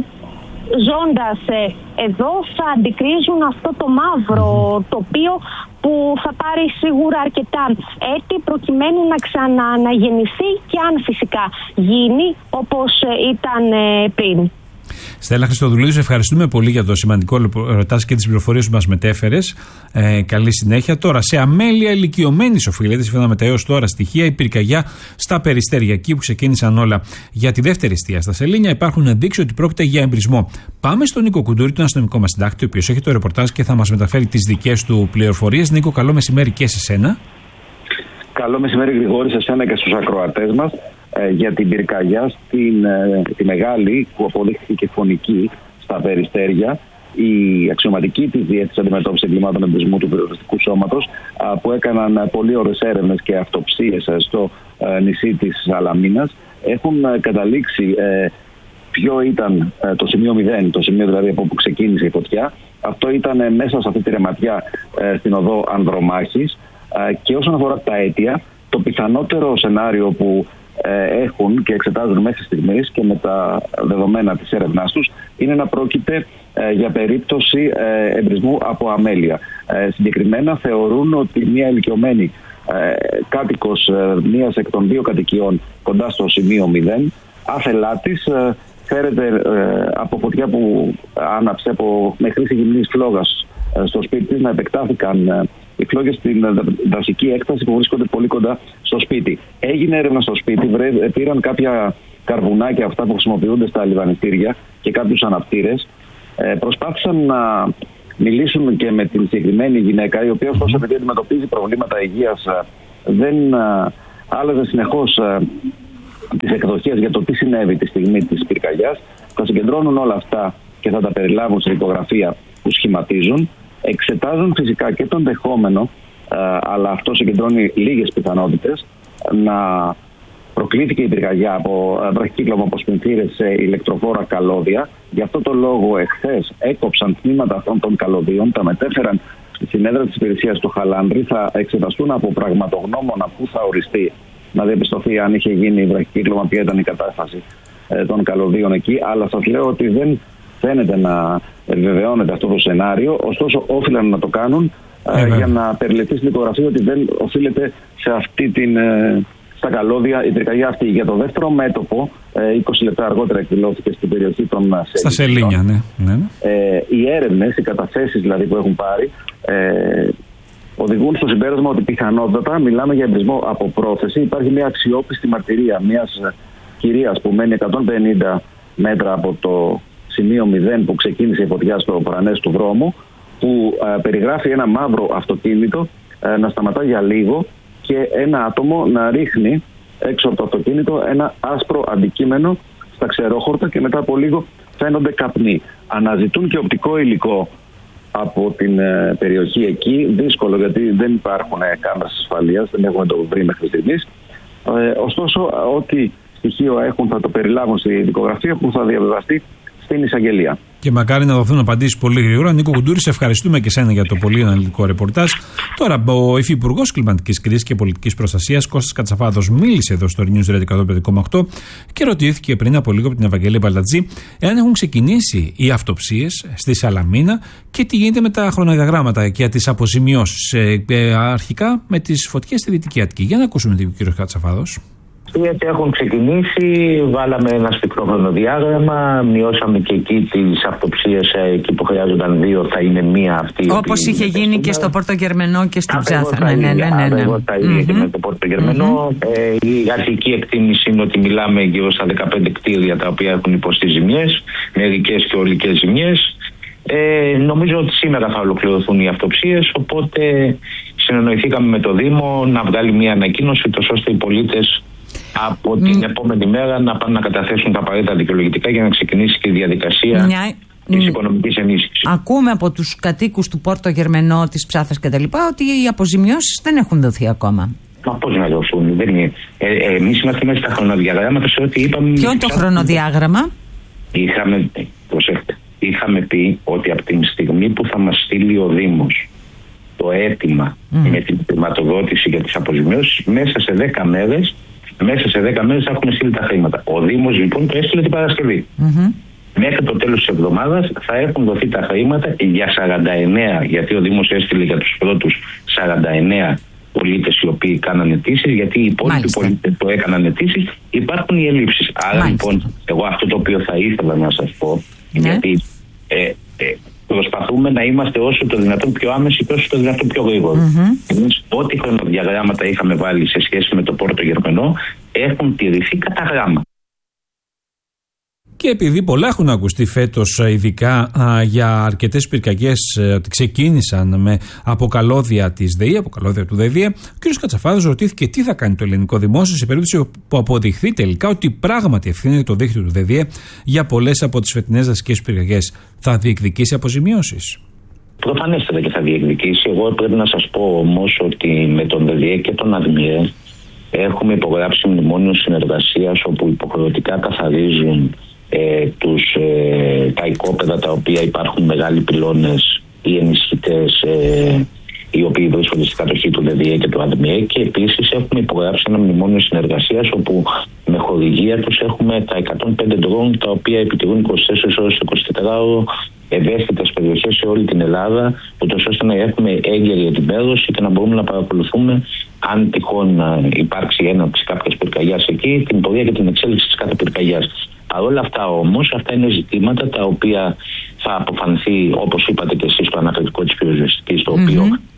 ζώντας εδώ θα αντικρίζουν αυτό το μαύρο τοπίο, που θα πάρει σίγουρα αρκετά έτη προκειμένου να ξανααναγεννηθεί, και αν φυσικά γίνει όπως ήταν πριν. Στέλλα Χριστοδουλίδου, σε ευχαριστούμε πολύ για το σημαντικό ρεπορτάζ και τις πληροφορίες που μας μετέφερες. Ε, καλή συνέχεια. Τώρα, σε αμέλεια ηλικιωμένης οφείλεται, σύμφωνα με τα έως τώρα στοιχεία, η πυρκαγιά στα Περιστέρια. Εκεί που ξεκίνησαν όλα για τη δεύτερη εστία στα Σελήνια, υπάρχουν ενδείξεις ότι πρόκειται για εμπρισμό. Πάμε στον Νίκο Κουντούρη, τον αστυνομικό μας συντάκτη, ο οποίος έχει το ρεπορτάζ και θα μας μεταφέρει τις δικές του πληροφορίες. Νίκο, καλό μεσημέρι και σε σένα. Καλό μεσημέρι, Γρηγόρη, σε σένα και στους ακροατές μας. Για την πυρκαγιά στην, τη μεγάλη, που αποδείχθηκε και φωνική στα Περιστέρια, η αξιωματική της Διεύθυνσης Αντιμετώπισης Εγκλημάτων Εμπρισμού του Πυροσβεστικού Σώματος, που έκαναν πολύ ωραίες έρευνες και αυτοψίες στο νησί της Σαλαμίνας, έχουν καταλήξει ποιο ήταν το σημείο μηδέν, το σημείο δηλαδή από όπου ξεκίνησε η φωτιά. Αυτό ήταν μέσα σε αυτή τη ρεματιά στην οδό Ανδρομάχης, και όσον αφορά τα αίτια, το πιθανότερο σενάριο που έχουν και εξετάζουν μέχρι στιγμής και με τα δεδομένα της έρευνάς τους είναι να πρόκειται ε, για περίπτωση ε, εμπρισμού από αμέλεια. Ε, συγκεκριμένα θεωρούν ότι μια ηλικιωμένη ε, κάτοικος ε, μίας εκ των δύο κατοικιών κοντά στο σημείο μηδέν, άθελά της ε, φέρεται ε, από φωτιά που άναψε από με χρήση γυμνής φλόγας ε, στο σπίτι της, να επεκτάθηκαν ε, οι φλόγες στην δασική έκταση που βρίσκονται πολύ κοντά στο σπίτι. Έγινε έρευνα στο σπίτι, πήραν κάποια καρβουνάκια αυτά που χρησιμοποιούνται στα λιβανιστήρια και κάποιους αναπτήρες. Ε, προσπάθησαν να μιλήσουν και με την συγκεκριμένη γυναίκα, η οποία ωστόσο επειδή αντιμετωπίζει προβλήματα υγείας, δεν άλλαζε συνεχώς τις εκδοχές για το τι συνέβη τη στιγμή της πυρκαγιάς. Θα συγκεντρώνουν όλα αυτά και θα τα περιλάβουν σε δικογραφία που σχηματίζουν. Εξετάζουν φυσικά και το ενδεχόμενο, αλλά αυτό συγκεντρώνει λίγες πιθανότητες, να προκλήθηκε η πυρκαγιά από βραχικύκλωμα από σπινθήρες σε ηλεκτροφόρα καλώδια. Γι' αυτό το λόγο εχθές έκοψαν τμήματα αυτών των καλωδίων, τα μετέφεραν στην έδρα της υπηρεσίας του Χαλάνδρη, θα εξεταστούν από πραγματογνώμονα που θα οριστεί να διαπιστωθεί αν είχε γίνει βραχικύκλωμα, ποια ήταν η κατάσταση ε, των καλωδίων εκεί. Αλλά σας λέω ότι δεν φαίνεται να επιβεβαιώνεται αυτό το σενάριο, ωστόσο όφυλαν να το κάνουν ε, για να περιληφθεί στην δικογραφία ότι δεν οφείλεται σε αυτή την... Ε, στα καλώδια η πυρκαγιά αυτή. Για το δεύτερο μέτωπο, είκοσι λεπτά αργότερα εκδηλώθηκε στην περιοχή των Σελήνιων. Στα Σελήνια, ναι. ναι. Ε, οι έρευνες, οι καταθέσεις δηλαδή που έχουν πάρει, ε, οδηγούν στο συμπέρασμα ότι πιθανότατα μιλάμε για εμπρισμό από πρόθεση. Υπάρχει μια αξιόπιστη μαρτυρία μιας κυρίας που μένει εκατόν πενήντα μέτρα από το σημείο μηδέν που ξεκίνησε η φωτιά στο παρανές του δρόμου, που ε, περιγράφει ένα μαύρο αυτοκίνητο ε, να σταματά για λίγο και ένα άτομο να ρίχνει έξω από το αυτοκίνητο ένα άσπρο αντικείμενο στα ξερόχορτα και μετά από λίγο φαίνονται καπνοί. Αναζητούν και οπτικό υλικό από την ε, περιοχή εκεί. Δύσκολο, γιατί δεν υπάρχουν ε, κάμερες ασφαλείας, δεν έχουμε το βρει μέχρι στιγμής. Ε, ωστόσο, ό,τι στοιχείο έχουν θα το περιλάβουν στη δικογραφία που θα διαβεβαστεί στην εισαγγελία. Και μακάρι να δοθούν απαντήσεις πολύ γρήγορα. Νίκο Κουντούρη, σε ευχαριστούμε και σένα για το πολύ αναλυτικό ρεπορτάζ. Τώρα, ο Υφυπουργός Κλιματικής Κρίσης και Πολιτικής Προστασίας, Κώστας Κατσαφάδος, μίλησε εδώ στο News Radio εκατόν πέντε κόμμα οκτώ και ρωτήθηκε πριν από λίγο από την Ευαγγελία Μπαλτατζή εάν έχουν ξεκινήσει οι αυτοψίες στη Σαλαμίνα και τι γίνεται με τα χρονοδιαγράμματα και τις αποζημιώσεις. Ε, αρχικά με τις φωτιές στη Δυτική Αττική. Για να ακούσουμε τον κύριο Κατσαφάδος. Γιατί έχουν ξεκινήσει, βάλαμε ένα σπικτό χρονοδιάγραμμα, μειώσαμε και εκεί τις αυτοψίες, εκεί που χρειάζονταν δύο θα είναι μία αυτή. Όπως είχε γίνει σήμερα και στο Πόρτο Γερμενό και στην Ψάθα. Ναι, ναι, ναι, ναι, ναι. Εγώ τα ίδια mm-hmm. και με το Πόρτο Γερμενό. Mm-hmm. Ε, η αρχική εκτίμηση είναι ότι μιλάμε γύρω στα δεκαπέντε κτίρια τα οποία έχουν υποστεί ζημιές, μερικές και ολικές ζημιές. Ε, νομίζω ότι σήμερα θα ολοκληρωθούν οι αυτοψίες, οπότε συνεννοηθήκαμε με το Δήμο να βγάλει μια ανακοίνωση τόσο ώστε οι πολίτες από την mm. επόμενη μέρα να πάνε να καταθέσουν τα απαραίτητα δικαιολογητικά για να ξεκινήσει και η διαδικασία Μια... της οικονομικής ενίσχυσης. Ακούμε από τους κατοίκους του Πόρτο Γερμενό, της Ψάθας κτλ. Ότι οι αποζημιώσεις δεν έχουν δοθεί ακόμα. Μα πώς να δοθούν, δεν είναι. Ε, ε, εμείς είμαστε μέσα στα χρονοδιαγράμματα σε ό,τι είπαμε. Ποιο είναι το χρονοδιάγραμμα? Είχαμε, προσέχτε, είχαμε πει ότι από την στιγμή που θα μας στείλει ο Δήμος το αίτημα mm. με την χρηματοδότηση για τις αποζημιώσεις, μέσα σε δέκα μέρες Μέσα σε δέκα μέρες θα έχουμε στείλει τα χρήματα. Ο Δήμος λοιπόν το έστειλε την Παρασκευή. Mm-hmm. Μέχρι το τέλος της εβδομάδας θα έχουν δοθεί τα χρήματα για σαράντα εννέα, γιατί ο Δήμος έστειλε για τους πρώτους σαράντα εννέα πολίτες οι οποίοι κάνανε αιτήσεις, γιατί οι υπόλοιποι πολίτες που έκαναν αιτήσεις υπάρχουν οι ελλείψεις. Άρα Μάλιστα. λοιπόν, εγώ αυτό το οποίο θα ήθελα να σας πω, yeah. γιατί ε, ε, προσπαθούμε να είμαστε όσο το δυνατόν πιο άμεση και όσο το δυνατόν πιο γρήγορο. Mm-hmm. Εμείς ό,τι χρονοδιαγράμματα είχαμε βάλει σε σχέση με το Πόρτο Γερμενό έχουν τηρηθεί κατά γράμμα. Και επειδή πολλά έχουν ακουστεί φέτος, ειδικά α, για αρκετές πυρκαγιές ότι ξεκίνησαν με αποκαλώδια της ΔΕΗ, αποκαλώδια του ΔΕΔΙΕ, ο κ. Κατσαφάδος ρωτήθηκε τι θα κάνει το ελληνικό δημόσιο σε περίπτωση που αποδειχθεί τελικά ότι πράγματι ευθύνεται το δίκτυο του ΔΕΔΙΕ για πολλές από τις φετινές δασικές πυρκαγιές. Θα διεκδικήσει αποζημιώσεις? Προφανέστατα και θα διεκδικήσει. Εγώ πρέπει να σας πω όμως ότι με τον ΔΕΔΙΕ και τον ΑΔΜΙΕ έχουμε υπογράψει μνημόνιο συνεργασίας όπου υποχρεωτικά καθαρίζουν Ε, τους, ε, τα οικόπεδα τα οποία υπάρχουν μεγάλοι πυλώνες ή ενισχυτές ε, οι οποίοι βρίσκονται στην κατοχή του ΔΕΔΙΕ και του ΑΔΜΙΕ, και επίσης έχουμε υπογράψει ένα μνημόνιο συνεργασίας όπου με χορηγία τους έχουμε τα εκατόν πέντε ντρόουν τα οποία επιτηρούν είκοσι τέσσερις ώρες το εικοσιτετράωρο ευαίσθητες περιοχές σε όλη την Ελλάδα, ούτως ώστε να έχουμε έγκαιρη ενημέρωση και να μπορούμε να παρακολουθούμε αν τυχόν υπάρξει έναρξη κάποιας πυρκαγιάς εκεί, την πορεία και την εξέλιξη της κάθε πυρκαγιάς. Παρ' όλα αυτά όμως, αυτά είναι ζητήματα τα οποία θα αποφανθεί, όπως είπατε και εσείς, το αναφερτικό της πυροσβεστικής, το mm-hmm. οποίο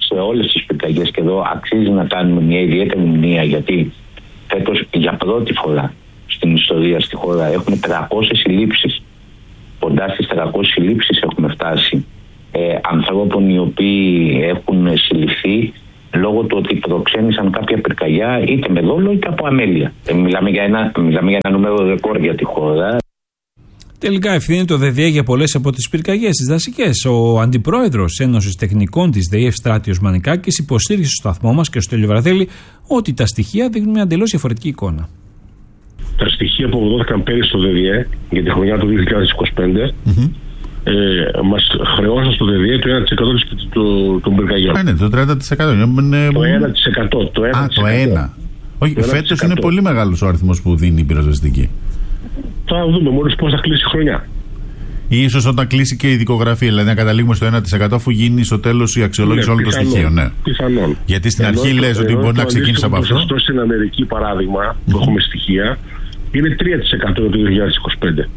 σε όλες τις πυρκαγιές, και εδώ αξίζει να κάνουμε μια ιδιαίτερη μνήμα, γιατί φέτος για πρώτη φορά στην ιστορία στη χώρα έχουμε τριακόσιες συλλήψεις. Κοντά στις τριακόσιες συλλήψεις έχουμε φτάσει ε, ανθρώπων οι οποίοι έχουν συλληφθεί λόγω του ότι προξένησαν κάποια πυρκαγιά είτε με δόλο είτε από αμέλεια. Ε, μιλάμε, για ένα, μιλάμε για ένα νούμερο ρεκόρ για τη χώρα. Τελικά ευθύνεται το ΔΔΕ για πολλές από τις πυρκαγιές τις δασικές. Ο αντιπρόεδρος Ένωσης Τεχνικών της ΔΕΗ, Ευστράτιος Μανικάκης, υποστήριξε στο σταθμό μας και στο Στέλιο Βραδέλη ότι τα στοιχεία δείχνουν μια εντελώς διαφορετική εικόνα. Τα στοιχεία που αποδόθηκαν πέρυσι στο ΔΔΕ για τη χρονιά του δύο χιλιάδες είκοσι πέντε mm-hmm. ε, μας χρεώσαν στο ΔΔΕ το ένα τοις εκατό των πυρκαγιών. Α, ναι, το τριάντα τοις εκατό. Είναι... Το ένα τοις εκατό. Το ένα Α, το ένα. Όχι, φέτος είναι πολύ μεγάλος ο αριθμός που δίνει η πυροσβεστική. Θα δούμε μόλις πώς θα κλείσει η χρονιά. Ή ίσως όταν κλείσει και η δικογραφία, δηλαδή να καταλήγουμε στο ένα τοις εκατό αφού γίνει στο τέλος η αξιολόγηση ναι, όλων των στοιχείων. Ναι. Πιθανόν. Γιατί στην αρχή λες ότι μπορεί να ξεκινήσει από αυτό. Το στην Αμερική παράδειγμα, που mm-hmm. έχουμε στοιχεία, είναι τρία τοις εκατό το δύο χιλιάδες είκοσι πέντε.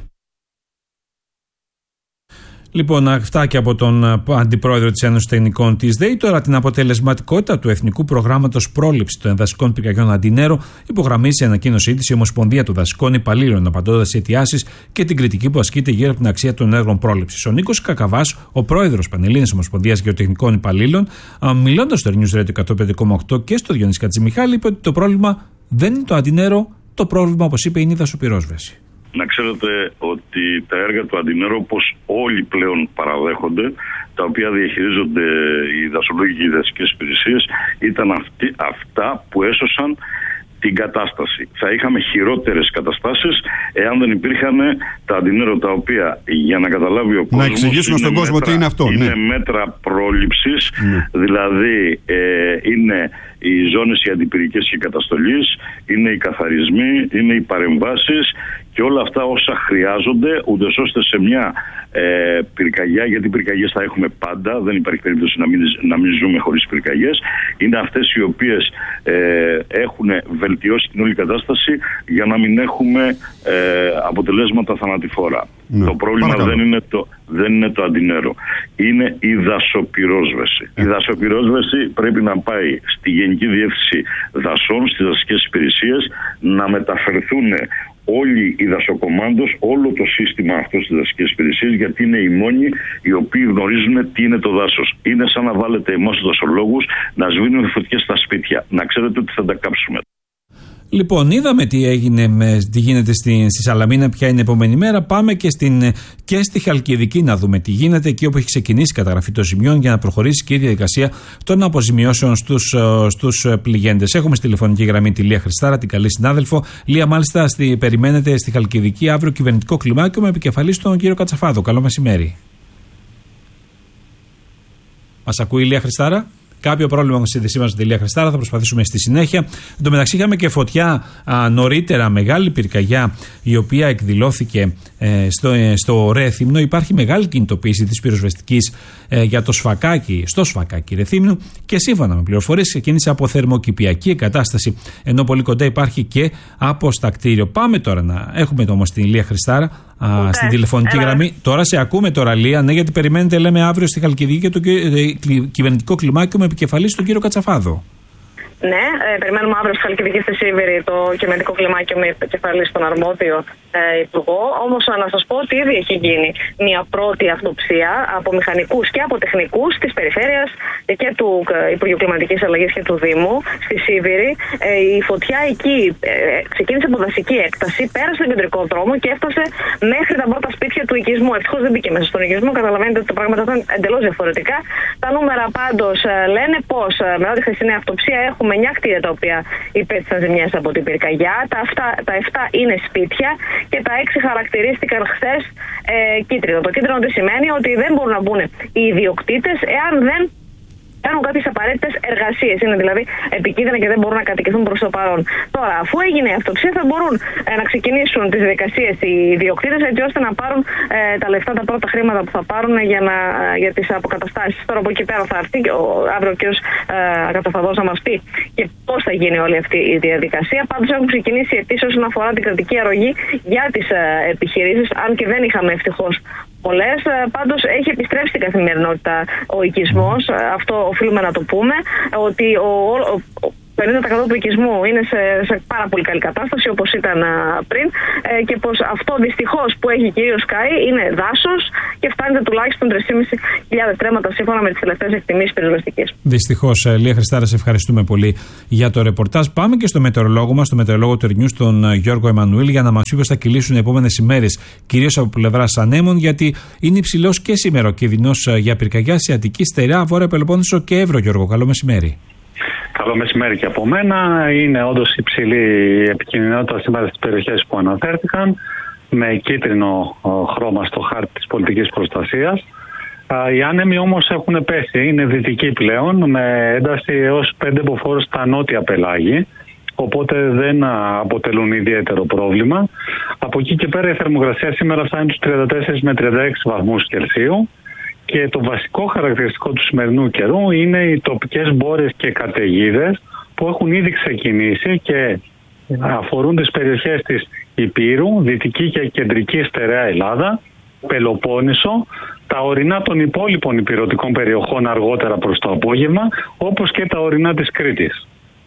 Λοιπόν, αυτά και από τον Αντιπρόεδρο της Ένωσης Τεχνικών της ΔΕΗ. Τώρα την αποτελεσματικότητα του Εθνικού Προγράμματος Πρόληψης των Δασικών Πυρκαγιών Αντινέρο υπογραμμίζει σε ανακοίνωσή της η Ομοσπονδία των Δασικών Υπαλλήλων, απαντώντας σε αιτιάσεις και την κριτική που ασκείται γύρω από την αξία των έργων πρόληψης. Ο Νίκος Κακαβάς, ο πρόεδρος Πανελλήνιας Ομοσπονδίας Γεωτεχνικών Υπαλλήλων, μιλώντας στο News Radio εκατόν πέντε κόμμα οκτώ και στο Διονύση Κατζημιχάλη, είπε ότι το πρόβλημα δεν είναι το Αντινέρο, το πρόβλημα, όπως είπε, είναι η δασοπυρόσβεση. Να ξέρετε ότι τα έργα του Αντινέρο, όπως όλοι πλέον παραδέχονται, τα οποία διαχειρίζονται οι δασολόγοι και οι δασικές υπηρεσίες, ήταν αυτοί, αυτά που έσωσαν την κατάσταση. Θα είχαμε χειρότερες καταστάσεις εάν δεν υπήρχαν τα Αντινέρο, τα οποία, για να καταλάβει ο κόσμος, να εξηγήσουμε στον κόσμο τι είναι αυτό. Είναι ναι. μέτρα πρόληψης, ναι. δηλαδή ε, είναι οι ζώνες οι αντιπυρικές και καταστολής, είναι οι καθαρισμοί, είναι οι παρεμβάσεις και όλα αυτά όσα χρειάζονται, ούτως ώστε σε μια ε, πυρκαγιά, γιατί πυρκαγιές θα έχουμε πάντα, δεν υπάρχει περίπτωση να μην, να μην ζούμε χωρίς πυρκαγιές, είναι αυτές οι οποίες ε, έχουν βελτιώσει την όλη κατάσταση για να μην έχουμε ε, αποτελέσματα θανατηφόρα. Ναι. Το πρόβλημα δεν είναι το, δεν είναι το Αντινέρο, είναι η δασοπυρόσβεση. Ε. Η δασοπυρόσβεση πρέπει να πάει στη Γενική Διεύθυνση Δασών, στις δασικές υπηρεσίες, να μεταφερθούν όλοι οι δασοκομάντος, όλο το σύστημα αυτό στις δασικές υπηρεσίες, γιατί είναι οι μόνοι οι οποίοι γνωρίζουν τι είναι το δάσος. Είναι σαν να βάλετε εμάς τους δασολόγους να σβήνουν φωτιές στα σπίτια. Να ξέρετε ότι θα τα κάψουμε. Λοιπόν, είδαμε τι έγινε, με, τι γίνεται στη, στη Σαλαμίνα, ποια είναι η επόμενη μέρα. Πάμε και, στην, και στη Χαλκιδική να δούμε τι γίνεται, εκεί όπου έχει ξεκινήσει η καταγραφή των ζημιών, για να προχωρήσει και η διαδικασία των αποζημιώσεων στους, στους πληγέντες. Έχουμε στη τηλεφωνική γραμμή τη Λία Χριστάρα, την καλή συνάδελφο. Λία, μάλιστα, στη, περιμένετε στη Χαλκιδική αύριο κυβερνητικό κλιμάκιο με επικεφαλή τον κύριο Κατσαφάδο. Καλό μεσημέρι. Μας ακούει η Λία Χριστάρα? Κάποιο πρόβλημα με τη σύνδεσή μας με τη Λία Χριστάρα, θα προσπαθήσουμε στη συνέχεια. Εν τω μεταξύ, είχαμε και φωτιά α, νωρίτερα, μεγάλη πυρκαγιά, η οποία εκδηλώθηκε ε, στο, ε, στο Ρέθυμνο. Υπάρχει μεγάλη κινητοποίηση της πυροσβεστικής ε, για το Σφακάκι, στο Σφακάκι Ρεθύμνου, και σύμφωνα με πληροφορίες ξεκίνησε από θερμοκηπιακή εγκατάσταση, ενώ πολύ κοντά υπάρχει και αποστακτήριο. Πάμε τώρα να έχουμε όμως την Λία Χριστάρα α, στην τηλεφωνική Έλα. γραμμή. Τώρα σε ακούμε τώρα, Λία, ναι, γιατί περιμένετε, λέμε, αύριο στη Χαλκιδική και το ε, κυβερνητικό κλιμάκιο με επικεφαλή στον κύριο Κατσαφάδο. Ναι, ε, περιμένουμε αύριο στη Χαλκιδική στη Σίβηρη το κυβερνητικό κλιμάκιο με επικεφαλή στον αρμόδιο ε, υπουργό. Όμως να σας πω ότι ήδη έχει γίνει μια πρώτη αυτοψία από μηχανικούς και από τεχνικούς της περιφέρειας και του ε, Υπουργείου Κλιματικής Αλλαγής και του Δήμου στη Σίβηρη. Ε, η φωτιά εκεί ε, ξεκίνησε από δασική έκταση, πέρασε τον κεντρικό δρόμο και έφτασε μέχρι τα πρώτα σπίτια του οικισμού. Ευτυχώς δεν μπήκε μέσα στον οικισμό, καταλαβαίνετε ότι τα πράγματα ήταν εντελώς διαφορετικά. Τα νούμερα πάντως ε, λένε πως ε, μετά τη χθεσινή αυτοψία έχουμε εννιά κτίρια τα οποία υπέστησαν ζημιές από την πυρκαγιά. Τα, αυτά, τα επτά είναι σπίτια και τα έξι χαρακτηρίστηκαν χθες ε, κίτρινο. Το κίτρινο τι σημαίνει? Ότι δεν μπορούν να μπουν οι ιδιοκτήτες εάν δεν κάνουν κάποιες απαραίτητες εργασίες. Είναι δηλαδή επικίνδυνα και δεν μπορούν να κατοικηθούν προς το παρόν. Τώρα, αφού έγινε η αυτοψία, θα μπορούν ε, να ξεκινήσουν τις διαδικασίες οι ιδιοκτήτες, έτσι ώστε να πάρουν ε, τα λεφτά, τα πρώτα χρήματα που θα πάρουν για, να, για τις αποκαταστάσεις. Τώρα από εκεί πέρα θα έρθει ο, αύριο ο κ. Κατσαφαδός να μας πει και πώς θα γίνει όλη αυτή η διαδικασία. Πάντως έχουν ξεκινήσει αιτήσεις όσον αφορά την κρατική αρρωγή για τις ε, επιχειρήσεις, αν και δεν είχαμε ευτυχώς πολλές. Πάντως έχει επιστρέψει στην καθημερινότητα ο οικισμός. Αυτό οφείλουμε να το πούμε. Ότι ο, ο, ο πενήντα τοις εκατό του οικισμού είναι σε, σε πάρα πολύ καλή κατάσταση όπως ήταν πριν ε, και πως αυτό δυστυχώς που έχει κυρίως καεί είναι δάσος και φτάνεται τουλάχιστον τρεις χιλιάδες πεντακόσια τρέματα σύμφωνα με τις τελευταίες εκτιμήσεις πυροσβεστικής. Δυστυχώς, Λία Χριστάρα, σε ευχαριστούμε πολύ για το ρεπορτάζ. Πάμε και στο μετεωρολόγο μας, στο μετεωρολόγο του News, τον Γιώργο Εμμανουήλ, για να μας πει πως θα κυλήσουν οι επόμενες ημέρες, κυρίως από πλευράς ανέμων, γιατί είναι υψηλός και σήμερα ο κίνδυνος για πυρκαγιά σε Αττική, Στερεά, Βόρεια Πελοπόννησο και Εύρο. Γιώργο, καλό μεσημέρι. Καλό μεσημέρι και από μένα. Είναι όντως υψηλή επικινδυνότητα σήμερα στις περιοχές που αναφέρθηκαν, με κίτρινο χρώμα στο χάρτη της πολιτικής προστασίας. Οι άνεμοι όμως έχουν πέσει, είναι δυτικοί πλέον, με ένταση έως πέντε μποφόρ στα νότια πελάγη, οπότε δεν αποτελούν ιδιαίτερο πρόβλημα. Από εκεί και πέρα η θερμοκρασία σήμερα φτάνει τους τριάντα τέσσερα με τριάντα έξι βαθμούς Κελσίου. Και το βασικό χαρακτηριστικό του σημερινού καιρού είναι οι τοπικές μπόρες και καταιγίδες που έχουν ήδη ξεκινήσει και αφορούν τις περιοχές της Ηπείρου, Δυτική και Κεντρική Στερεά Ελλάδα, Πελοπόννησο, τα ορεινά των υπόλοιπων ηπειρωτικών περιοχών αργότερα προς το απόγευμα, όπως και τα ορεινά της Κρήτης.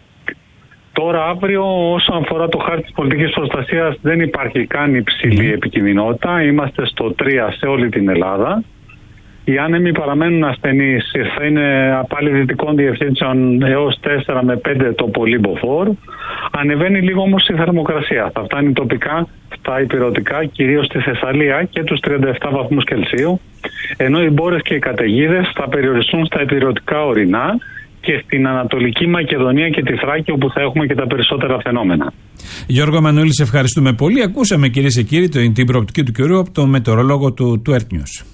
Τώρα αύριο, όσον αφορά το χάρτη της πολιτικής προστασίας, δεν υπάρχει καν υψηλή επικινδυνότητα, είμαστε στο τρία σε όλη την Ελλάδα. Οι άνεμοι παραμένουν ασθενείς, θα είναι πάλι δυτικών διευθύνσεων έως τέσσερα με πέντε το πολύ μποφόρ. Ανεβαίνει λίγο όμως η θερμοκρασία. Θα φτάνει τοπικά στα ηπειρωτικά, κυρίως στη Θεσσαλία, και τους τριάντα επτά βαθμούς Κελσίου, ενώ οι μπόρες και οι καταιγίδες θα περιοριστούν στα ηπειρωτικά ορεινά και στην Ανατολική Μακεδονία και τη Θράκη, όπου θα έχουμε και τα περισσότερα φαινόμενα. Γιώργο Εμμανουήλ, σε ευχαριστούμε πολύ. Ακούσαμε, κυρίες και κύριοι, την προοπτική του καιρού από τον μετεωρολόγο του, του Earth News.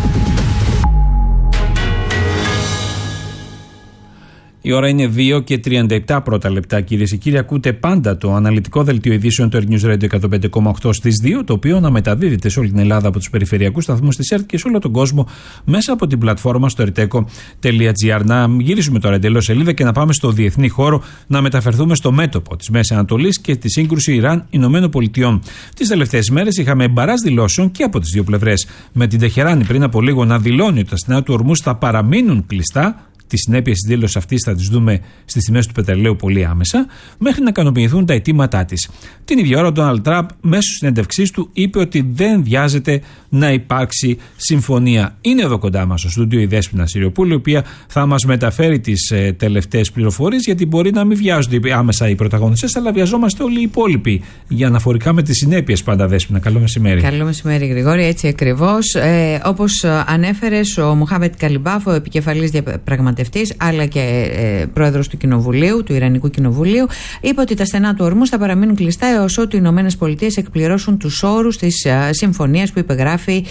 Η ώρα είναι δύο και τριάντα επτά πρώτα λεπτά, κυρίες και κύριοι. Ακούτε πάντα το αναλυτικό δελτίο ειδήσεων του Earth News Radio εκατόν πέντε κόμμα οκτώ στις δύο, το οποίο αναμεταδίδεται σε όλη την Ελλάδα από τους περιφερειακούς σταθμούς της ΕΡΤ και σε όλο τον κόσμο μέσα από την πλατφόρμα στο ερτέκο τελεία τζι άρ. Να γυρίσουμε τώρα εντελώς σελίδα και να πάμε στο διεθνή χώρο, να μεταφερθούμε στο μέτωπο της Μέσης Ανατολής και τη σύγκρουση Ιράν-Ηνωμένων Πολιτειών. Τις τελευταίες ημέρες είχαμε μπαράζ δηλώσεων και από τις δύο πλευρές. Με την Τεχεράνη πριν από λίγο να δηλώνει ότι τα στενά του Ορμούζ θα παραμείνουν κλειστά. Τις συνέπειες της δήλωσης αυτής θα τις δούμε στις τιμές του πετρελαίου πολύ άμεσα, μέχρι να ικανοποιηθούν τα αιτήματά της. Την ίδια ώρα ο Ντόναλντ Τραμπ μέσω συνέντευξής του είπε ότι δεν βιάζεται να υπάρξει συμφωνία. Είναι εδώ κοντά μας στο στούντιο η Δέσποινα Συριοπούλου, η οποία θα μας μεταφέρει τις ε, τελευταίες πληροφορίες, γιατί μπορεί να μην βιάζονται άμεσα οι πρωταγωνιστές, αλλά βιαζόμαστε όλοι οι υπόλοιποι για αναφορικά με τις συνέπειες πάντα. Δέσποινα, καλό μεσημέρι. Καλό μεσημέρι, Γρηγόρη, έτσι ακριβώς. Ε, όπως ανέφερες, ο Μοχάμετ Καλιμπάφ, ο επικεφαλής διαπραγματευτής, αλλά και ε, πρόεδρος του Κοινοβουλίου, του Ιρανικού Κοινοβουλίου, είπε ότι τα στενά του Ορμούζ θα παραμείνουν κλειστά έως ότου οι Ηνωμένες Πολιτείες εκπληρώσουν τους όρους της ε, συμφωνίας που υπεγράφει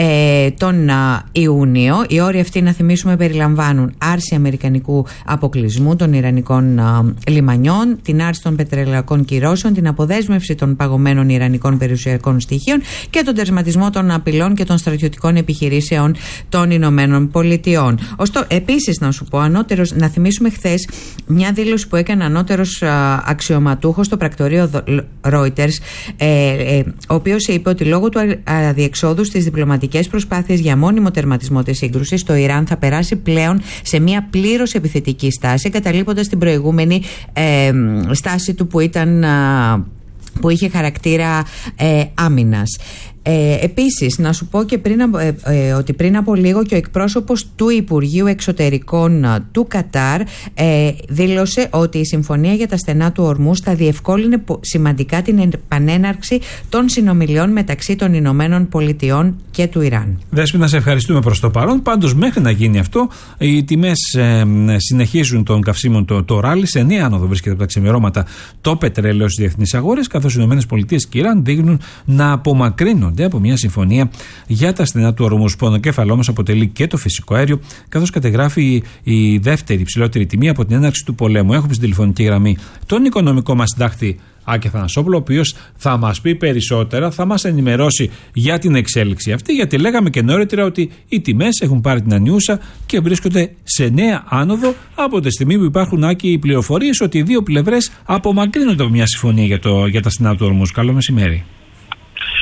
ε, τον ε, Ιούνιο. Οι όροι αυτοί, να θυμίσουμε, περιλαμβάνουν άρση αμερικανικού αποκλεισμού των Ιρανικών ε, λιμανιών, την άρση των πετρελαϊκών κυρώσεων, την αποδέσμευση των παγωμένων Ιρανικών περιουσιακών στοιχείων και τον τερματισμό των απειλών και των στρατιωτικών επιχειρήσεων των Ηνωμένων Πολιτειών. Ωστόσο, επίσης, να σου πω, ανώτερος, να θυμίσουμε χθες μια δήλωση που έκανε ανώτερος α, αξιωματούχος στο πρακτορείο Reuters, ε, ε, ο οποίος είπε ότι λόγω του αδιεξόδου στις διπλωματικές προσπάθειες για μόνιμο τερματισμό της σύγκρουσης, το Ιράν θα περάσει πλέον σε μια πλήρως επιθετική στάση, καταλείποντας την προηγούμενη ε, στάση του που ήταν... Α, που είχε χαρακτήρα ε, άμυνας. Ε, επίσης, να σου πω και πριν, ε, ε, ότι πριν από λίγο και ο εκπρόσωπος του Υπουργείου Εξωτερικών ε, του Κατάρ ε, δήλωσε ότι η συμφωνία για τα στενά του Ορμούζ θα διευκόλυνε σημαντικά την επανέναρξη των συνομιλιών μεταξύ των Ηνωμένων Πολιτειών και του Ιράν. Δέσποινα, σε ευχαριστούμε προς το παρόν. Πάντως, μέχρι να γίνει αυτό, οι τιμές ε, συνεχίζουν των καυσίμων το, το ράλι. Σε νέα άνοδο βρίσκεται από τα ξημερώματα το πετρέλαιο στις διεθνείς αγορές, καθώς οι Ηνωμένες Πολιτείες και Ιράν δείχνουν να απομακρύνονται από μια συμφωνία για τα στενά του Ορμούζ. Πονοκέφαλό όμως αποτελεί και το φυσικό αέριο, καθώς κατεγράφει η δεύτερη υψηλότερη τιμή από την έναρξη του πολέμου. Έχουμε στην τηλεφωνική γραμμή τον οικονομικό μας συντάκτη Άκη Θανασόπουλο, ο οποίος θα μας πει περισσότερα, θα μας ενημερώσει για την εξέλιξη αυτή, γιατί λέγαμε και νωρίτερα ότι οι τιμές έχουν πάρει την ανιούσα και βρίσκονται σε νέα άνοδο από τη στιγμή που υπάρχουν, Άκη, οι πληροφορίες ότι οι δύο πλευρές απομακρύνονται από μια συμφωνία για, το, για τα στενά του Ορμούζ. Καλό μεσημέρι.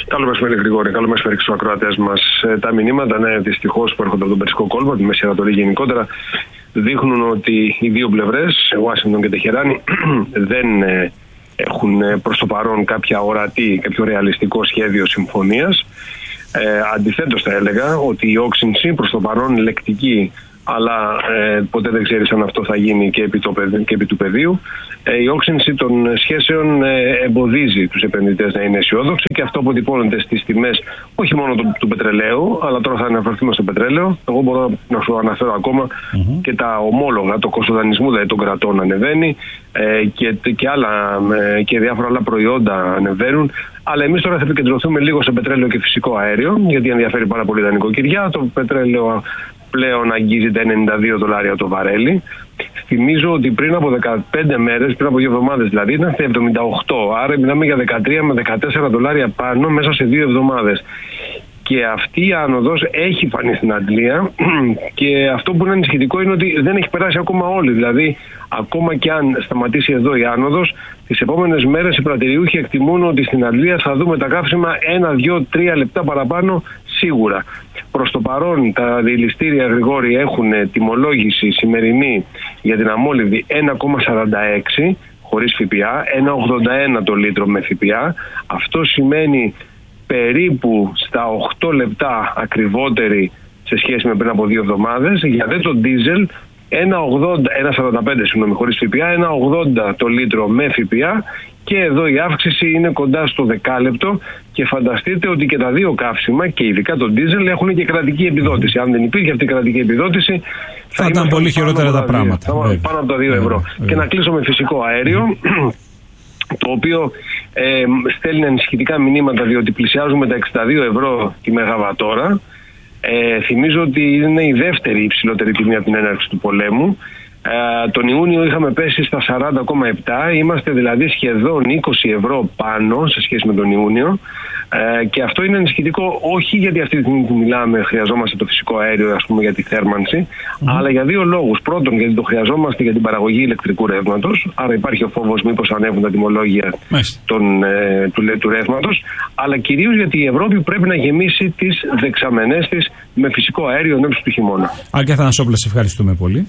Καλό μεσημέρι, Γρηγόρη. Καλό μεσημέρι στους ακροατές μας. Τα μηνύματα, ναι, δυστυχώς που έρχονται από τον Περσικό κόλπο, από τη Μέση Ανατολή γενικότερα, δείχνουν ότι οι δύο πλευρές, Ουάσιγκτον και Τεχεράνη, δεν ε, έχουν προς το παρόν κάποια ορατή, κάποιο ρεαλιστικό σχέδιο συμφωνίας. Ε, αντιθέτως θα έλεγα ότι η όξυνση προς το παρόν λεκτική, αλλά ε, ποτέ δεν ξέρεις αν αυτό θα γίνει και επί, το, και επί του πεδίου. Ε, η όξυνση των σχέσεων ε, εμποδίζει τους επενδυτές να είναι αισιόδοξοι και αυτό αποτυπώνεται στις τιμές όχι μόνο του, του πετρελαίου, αλλά τώρα θα αναφερθούμε στο πετρέλαιο. Εγώ μπορώ να σου αναφέρω ακόμα mm-hmm. και τα ομόλογα, το κόστος δανεισμού δηλαδή των κρατών ανεβαίνει ε, και, και, άλλα, ε, και διάφορα άλλα προϊόντα ανεβαίνουν. Αλλά εμείς τώρα θα επικεντρωθούμε λίγο σε πετρέλαιο και φυσικό αέριο, γιατί ενδιαφέρει πάρα πολύ τα νοικοκυριά. Το πετρέλαιο πλέον αγγίζει τα ενενήντα δύο δολάρια το βαρέλι. Θυμίζω ότι πριν από δεκαπέντε μέρες, πριν από δύο εβδομάδες δηλαδή, ήταν στα εβδομήντα οκτώ. Άρα μιλάμε για δεκατρία με δεκατέσσερα δολάρια πάνω μέσα σε δύο εβδομάδες. Και αυτή η άνοδος έχει φανεί στην Αγγλία και αυτό που είναι ανησυχητικό είναι ότι δεν έχει περάσει ακόμα όλη. Δηλαδή, ακόμα και αν σταματήσει εδώ η άνοδος, τις επόμενες μέρες οι πρατηριούχοι εκτιμούν ότι στην Αγγλία θα δούμε τα καύσιμα ένα, δύο, τρία λεπτά παραπάνω σίγουρα. Προς το παρόν τα διελιστήρια, Γρηγόρη, έχουν τιμολόγηση σημερινή για την αμόλυβδη ένα κόμμα σαράντα έξι χωρίς ΦΠΑ, ένα κόμμα ογδόντα ένα το λίτρο με ΦΠΑ. Αυτό σημαίνει περίπου στα οκτώ λεπτά ακριβότερη σε σχέση με πριν από δύο εβδομάδες. Για δε το ντίζελ ένα κόμμα σαράντα πέντε συγγνώμη, χωρίς ΦΠΑ, ένα κόμμα ογδόντα το λίτρο με ΦΠΑ και εδώ η αύξηση είναι κοντά στο δεκάλεπτο και φανταστείτε ότι και τα δύο καύσιμα και ειδικά το ντίζελ έχουν και κρατική επιδότηση. Αν δεν υπήρχε αυτή η κρατική επιδότηση θα, θα ήταν πολύ χειρότερα τα πράγματα. Θα πάνω από τα δύο ευρώ. Βέβαια. Και να κλείσω με φυσικό αέριο, το οποίο ε, στέλνει ανησυχητικά μηνύματα διότι πλησιάζουμε τα εξήντα δύο ευρώ τη μεγαβατόρα. Ε, θυμίζω ότι είναι η δεύτερη υψηλότερη τιμή από την έναρξη του πολέμου. Ε, τον Ιούνιο είχαμε πέσει στα σαράντα κόμμα επτά, είμαστε δηλαδή σχεδόν είκοσι ευρώ πάνω σε σχέση με τον Ιούνιο. Ε, και αυτό είναι ανησυχητικό όχι γιατί αυτή τη στιγμή που μιλάμε χρειαζόμαστε το φυσικό αέριο, ας πούμε, για τη θέρμανση, mm. αλλά για δύο λόγους. Πρώτον, γιατί το χρειαζόμαστε για την παραγωγή ηλεκτρικού ρεύματος, άρα υπάρχει ο φόβος μήπως ανέβουν τα τιμολόγια των, ε, του, του ρεύματος, αλλά κυρίως γιατί η Ευρώπη πρέπει να γεμίσει τις δεξαμενές της με φυσικό αέριο εν ώψη του χειμώνα. Άγγελ Αθανασόπουλε, σε ευχαριστούμε πολύ.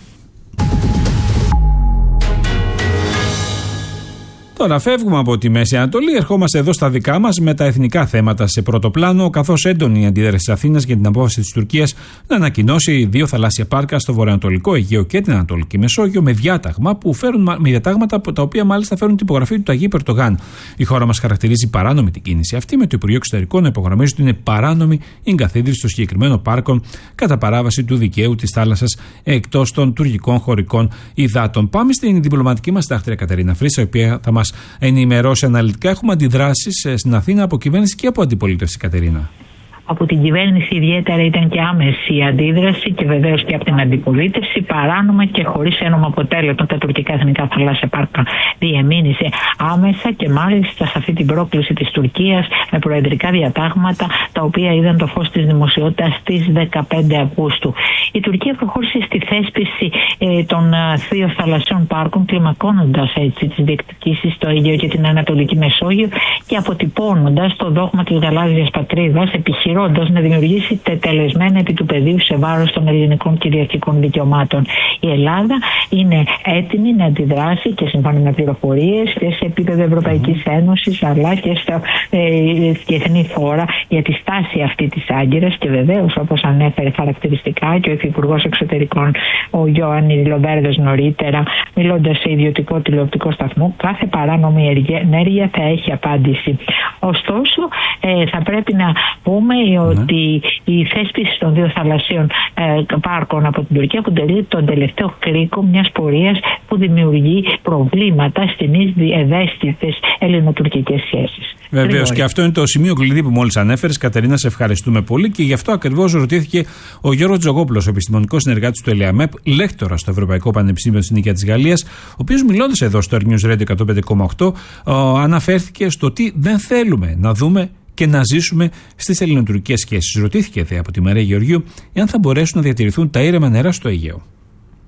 Τώρα φεύγουμε από τη Μέση Ανατολή, ερχόμαστε εδώ στα δικά μας με τα εθνικά θέματα σε πρώτο πλάνο, καθώς έντονη η αντίδραση της Αθήνας για την απόφαση της Τουρκίας να ανακοινώσει δύο θαλάσσια πάρκα στο βορειοανατολικό Αιγαίο και την Ανατολική Μεσόγειο με διάταγμα που φέρουν, με διατάγματα τα οποία μάλιστα φέρουν την υπογραφή του Ταγί Ερντογάν. Η χώρα μας χαρακτηρίζει παράνομη την κίνηση αυτή, με το Υπουργείο Εξωτερικών να υπογραμμίζει ότι είναι παράνομη η εγκαθίδρυση των συγκεκριμένων πάρκων κατά παράβαση του δικαίου της θάλασσας εκτός των τουρκικών χωρικών υδάτων. Πάμε στην διπλωματική μας συντάκτρια Κατερίνα Φρύσα, η οποία θα μας ενημερώσει αναλυτικά. Έχουμε αντιδράσεις στην Αθήνα από κυβέρνηση και από αντιπολίτευση, Κατερίνα. Από την κυβέρνηση ιδιαίτερα ήταν και άμεση η αντίδραση και βεβαίως και από την αντιπολίτευση, παράνομα και χωρίς ένομο αποτέλεσμα. Τα τουρκικά εθνικά θαλάσσια πάρκα διεμήνυσε άμεσα και μάλιστα σε αυτή την πρόκληση της Τουρκίας με προεδρικά διατάγματα τα οποία είδαν το φως της δημοσιότητας στις δεκαπέντε Αυγούστου. Η Τουρκία προχώρησε στη θέσπιση ε, των δύο θαλασσιών πάρκων, κλιμακώνοντας έτσι τις διεκδικήσεις στο Αιγαίο και την Ανατολική Μεσόγειο και αποτυπώνοντας το δόγμα της γαλάζιας πατρίδας, επιχειρώντας να δημιουργήσει τετελεσμένα επί του πεδίου σε βάρος των ελληνικών κυριαρχικών δικαιωμάτων. Η Ελλάδα είναι έτοιμη να αντιδράσει και σύμφωνα με πληροφορίες και σε επίπεδο Ευρωπαϊκής Ένωσης αλλά και στα ε, διεθνή φόρα για τη στάση αυτή της Άγκυρας και βεβαίως, όπως ανέφερε χαρακτηριστικά και ο Υφυπουργός Εξωτερικών ο Γιωάννη Λοβέρδος νωρίτερα, μιλώντας σε ιδιωτικό τηλεοπτικό σταθμό, κάθε παράνομη ενέργεια θα έχει απάντηση. Ωστόσο, ε, θα πρέπει να πούμε ότι η θέσπιση των δύο θαλασσίων ε, πάρκων από την Τουρκία αποτελεί τον τελευταίο κρίκο μιας πορείας που δημιουργεί προβλήματα στις ευαίσθητες ελληνοτουρκικές σχέσεις. Βεβαίως, και αυτό είναι το σημείο κλειδί που μόλις ανέφερες. Κατερίνα, σε ευχαριστούμε πολύ και γι' αυτό ακριβώς ρωτήθηκε ο Γιώργος Τζογόπουλος, ο επιστημονικός συνεργάτης του ΕΛΕΑΜΕΠ, λέκτορας στο Ευρωπαϊκό Πανεπιστήμιο της Νίκαια της Γαλλίας, ο οποίος μιλώντας εδώ στο Air News Radio εκατόν πέντε κόμμα οκτώ αναφέρθηκε στο τι δεν θέλουμε να δούμε και να ζήσουμε στις ελληνοτουρκικές σχέσεις. Ρωτήθηκε δε από τη Μαρία Γεωργίου εάν θα μπορέσουν να διατηρηθούν τα ήρεμα νερά στο Αιγαίο.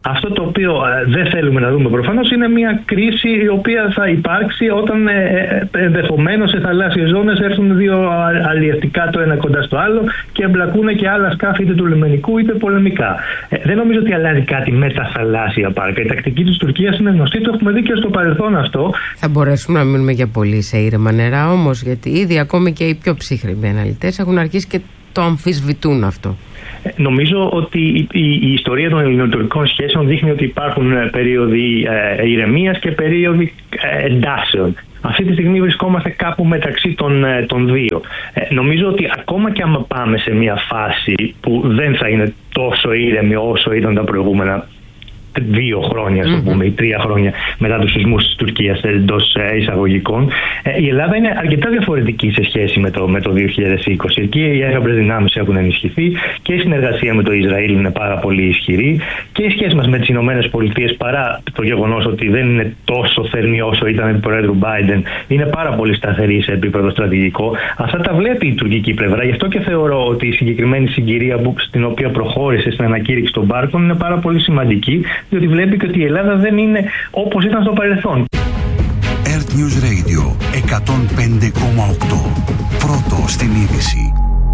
Αυτό το οποίο ε, δεν θέλουμε να δούμε προφανώς είναι μια κρίση η οποία θα υπάρξει όταν ε, ε, ενδεχομένως σε θαλάσσιες ζώνες έρθουν δύο αλλιευτικά το ένα κοντά στο άλλο και εμπλακούν και άλλα σκάφη είτε του λιμενικού είτε πολεμικά. Ε, δεν νομίζω ότι αλλάζει κάτι με τα θαλάσσια πάρκα. Η τακτική της Τουρκίας είναι γνωστή, το έχουμε δει και στο παρελθόν αυτό. Θα μπορέσουμε να μείνουμε για πολύ σε ήρεμα νερά όμως, γιατί ήδη ακόμη και οι πιο ψύχρεμοι αναλυτές έχουν αρχίσει και το αμφισβητούν αυτό. Νομίζω ότι η, η, η ιστορία των ελληνοτουρκικών σχέσεων δείχνει ότι υπάρχουν περίοδοι ε, ηρεμίας και περίοδοι ε, εντάσεων. Αυτή τη στιγμή βρισκόμαστε κάπου μεταξύ των, των δύο. Ε, νομίζω ότι ακόμα και άμα πάμε σε μια φάση που δεν θα είναι τόσο ήρεμη όσο ήταν τα προηγούμενα δύο χρόνια, mm-hmm. πούμε, ή τρία χρόνια μετά τους σεισμούς της Τουρκίας εντός εισαγωγικών, η Ελλάδα είναι αρκετά διαφορετική σε σχέση με το, με το δύο χιλιάδες είκοσι. Εκεί οι έγραμπρες δυνάμεις έχουν ενισχυθεί και η συνεργασία με το Ισραήλ είναι πάρα πολύ ισχυρή και η σχέση μας με τις Ηνωμένες Πολιτείες, παρά το γεγονός ότι δεν είναι τόσο θερμή όσο ήταν του Προέδρου Biden, είναι πάρα πολύ σταθερή σε επίπεδο στρατηγικό. Αυτά τα βλέπει η τουρκική πλευρά. Γι' αυτό και θεωρώ ότι η συγκεκριμένη συγκυρία που, στην οποία προχώρησε στην ανακήρυξη των πάρκων είναι πάρα πολύ σημαντική, διότι βλέπει και ότι η Ελλάδα δεν είναι όπως ήταν στο παρελθόν. Earth News Radio εκατόν πέντε κόμμα οκτώ. Πρώτο στην είδηση.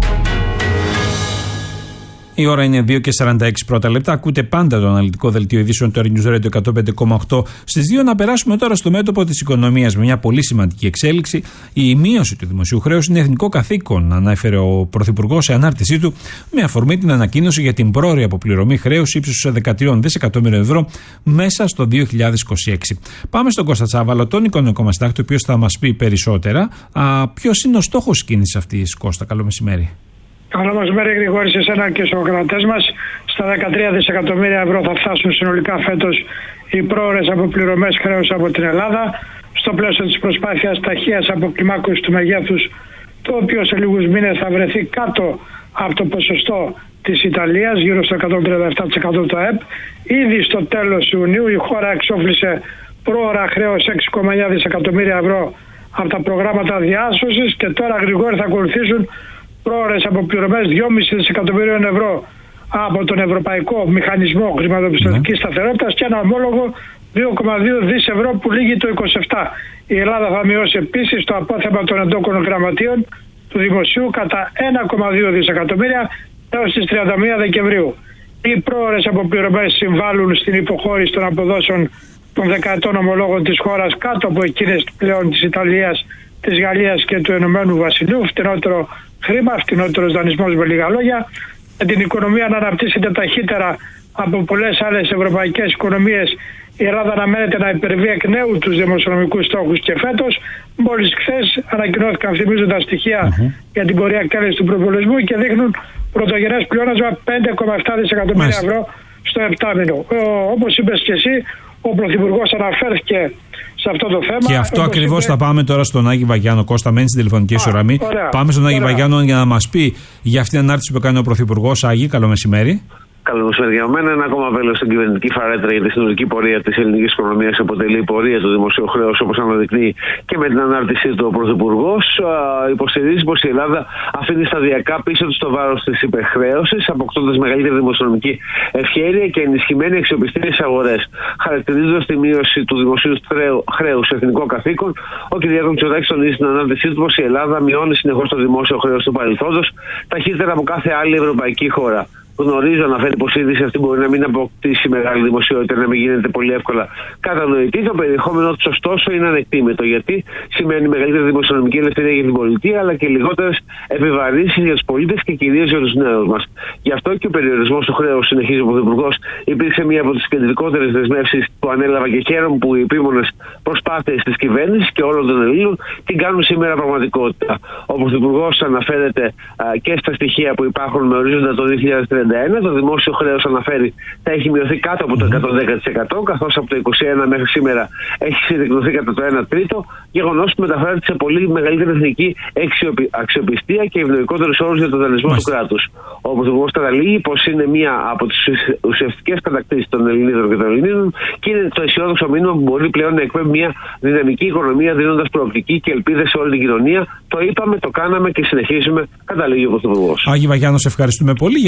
Η ώρα είναι δύο και σαράντα έξι πρώτα λεπτά. Ακούτε πάντα το αναλυτικό δελτίο ειδήσεων του Earth News Radio εκατόν πέντε κόμμα οκτώ. Στις δύο να περάσουμε τώρα στο μέτωπο της οικονομίας με μια πολύ σημαντική εξέλιξη. Η μείωση του δημοσίου χρέους είναι εθνικό καθήκον, ανέφερε ο Πρωθυπουργός σε ανάρτησή του με αφορμή την ανακοίνωση για την πρόωρη αποπληρωμή χρέους ύψους δεκατρία δισεκατομμύρια ευρώ μέσα στο δύο χιλιάδες είκοσι έξι. Πάμε στον Κώστα Τσάβαλο, τον οικονομικό μας συντάκτη, ο οποίος θα μας πει περισσότερα. Ποιος είναι ο στόχος κίνησης αυτής, Κώστα? Καλό μεσημέρι. Καλό μεσημέρι, Γρηγόρη, σε εσένα και στους ακροατές μας. Στα δεκατρία δισεκατομμύρια ευρώ θα φτάσουν συνολικά φέτος οι πρόωρες αποπληρωμές χρέους από την Ελλάδα, στο πλαίσιο της προσπάθειας ταχείας αποκλιμάκωσης του μεγέθους, το οποίο σε λίγους μήνες θα βρεθεί κάτω από το ποσοστό της Ιταλίας, γύρω στο εκατόν τριάντα επτά τοις εκατό του ΑΕΠ. Ήδη στο τέλος Ιουνίου η χώρα εξόφλησε πρόωρα χρέος έξι κόμμα εννιά δισεκατομμύρια ευρώ από τα προγράμματα διάσωσης και τώρα, Γρηγόρη, θα ακολουθήσουν πρόωρες αποπληρωμές δυόμισι δισεκατομμυρίων ευρώ από τον Ευρωπαϊκό Μηχανισμό Χρηματοπιστωτικής mm. Σταθερότητας και ένα ομόλογο δύο κόμμα δύο δισεκατομμύρια ευρώ που λήγει το είκοσι επτά. Η Ελλάδα θα μειώσει επίσης το απόθεμα των εντόκων γραμματείων του Δημοσίου κατά ένα κόμμα δύο δισεκατομμύρια έως τις τριάντα μία Δεκεμβρίου. Οι πρόωρες αποπληρωμές συμβάλλουν στην υποχώρηση των αποδόσεων των δεκαετών ομολόγων της χώρας κάτω από εκείνες πλέον της Ιταλίας, της Γαλλίας και του Ηνωμένου Βασιλείου. Φτηνότερο χρήμα, φτηνότερος δανεισμός, με λίγα λόγια, με την οικονομία να αναπτύσσεται ταχύτερα από πολλές άλλες ευρωπαϊκές οικονομίες. Η Ελλάδα αναμένεται να υπερβεί εκ νέου τους δημοσιονομικούς στόχους και φέτος, μόλις χθες ανακοινώθηκαν θυμίζοντα στοιχεία mm-hmm. για την πορεία εκτέλεσης του προπολογισμού και δείχνουν πρωτογενές πλεόνασμα πέντε κόμμα επτά δισεκατομμύρια ευρώ στο επτάμηνο. Όπως είπες και εσύ, ο Πρωθυπουργός αναφέρθηκε σε αυτό το θέμα. Και αυτό ακριβώς είπε... θα πάμε τώρα στον Άγη Βαγιάνο. Κώστα, μένει στην τηλεφωνική σου γραμμή. Πάμε στον Άγη Βαγιάνο για να μας πει για αυτήν την ανάρτηση που έκανε ο Πρωθυπουργός. Άγη, καλό μεσημέρι. Καλό μεσημέρι για μένα. Ένα ακόμα βέλος στην κυβερνητική φαρέτρα για τη συνολική πορεία της ελληνικής οικονομίας αποτελεί η πορεία του δημοσίου χρέους, όπως αναδεικνύει και με την ανάρτησή του ο Πρωθυπουργός. Υποστηρίζει πως η Ελλάδα αφήνει σταδιακά πίσω του το βάρος της υπερχρέωσης, αποκτώντας μεγαλύτερη δημοσιονομική ευχέρεια και ενισχυμένη αξιοπιστία στις αγορές. Χαρακτηρίζοντας τη μείωση του δημοσίου χρέους σε εθνικό καθήκον, ο κ. Μητσοτάκης τονίζει στην ανάρτησή του πως η Ελλάδα μειώνει συνεχώς το δημόσιο χρέος του παρελθόντος ταχύτερα από κάθε άλλη ευρωπαϊκή χώρα. Γνωρίζω, αναφέρει, πως η είδηση αυτή μπορεί να μην αποκτήσει μεγάλη δημοσιότητα, να μην γίνεται πολύ εύκολα κατανοητή. Το περιεχόμενό του, ωστόσο, είναι ανεκτήμητο, γιατί σημαίνει μεγαλύτερη δημοσιονομική ελευθερία για την πολιτεία, αλλά και λιγότερες επιβαρύνσεις για τους πολίτες και κυρίως για τους νέους μας. Γι' αυτό και ο περιορισμός του χρέους, συνεχίζει ο Πρωθυπουργός, υπήρξε μία από τις κεντρικότερες δεσμεύσεις που ανέλαβα και χαίρομαι που οι επίμονες προσπάθειες της κυβέρνησης και όλων των Ελλήνων την κάνουν σήμερα πραγματικότητα. Ο Πρωθυπουργός αναφέρεται α, και στα στοιχεία που υπάρχουν με ορίζοντα το δύο χιλιάδες τριάντα ένα. Το δημόσιο χρέος, αναφέρει, θα έχει μειωθεί κάτω από το εκατόν δέκα τοις εκατό, καθώς από το είκοσι ένα μέχρι σήμερα έχει συρρυκνωθεί κατά το ένα τρίτο, γεγονός που μεταφέρεται σε πολύ μεγαλύτερη εθνική αξιοπιστία και ευνοϊκότερους όρους για τον δανεισμό του κράτους. Ο Πρωθυπουργός καταλήγει πως είναι μία από τις ουσιαστικές κατακτήσεις των Ελληνίδων και των Ελληνίδων και είναι το αισιόδοξο μήνυμα που μπορεί πλέον να εκπέμπει μια δυναμική οικονομία, δίνοντας προοπτική και ελπίδες σε όλη την κοινωνία. Το είπαμε, το κάναμε και συνεχίζουμε, καταλήγει ο Πρωθυπουργός. Άγη Βαγιάνο, ευχαριστούμε πολύ, γιατί προχωράει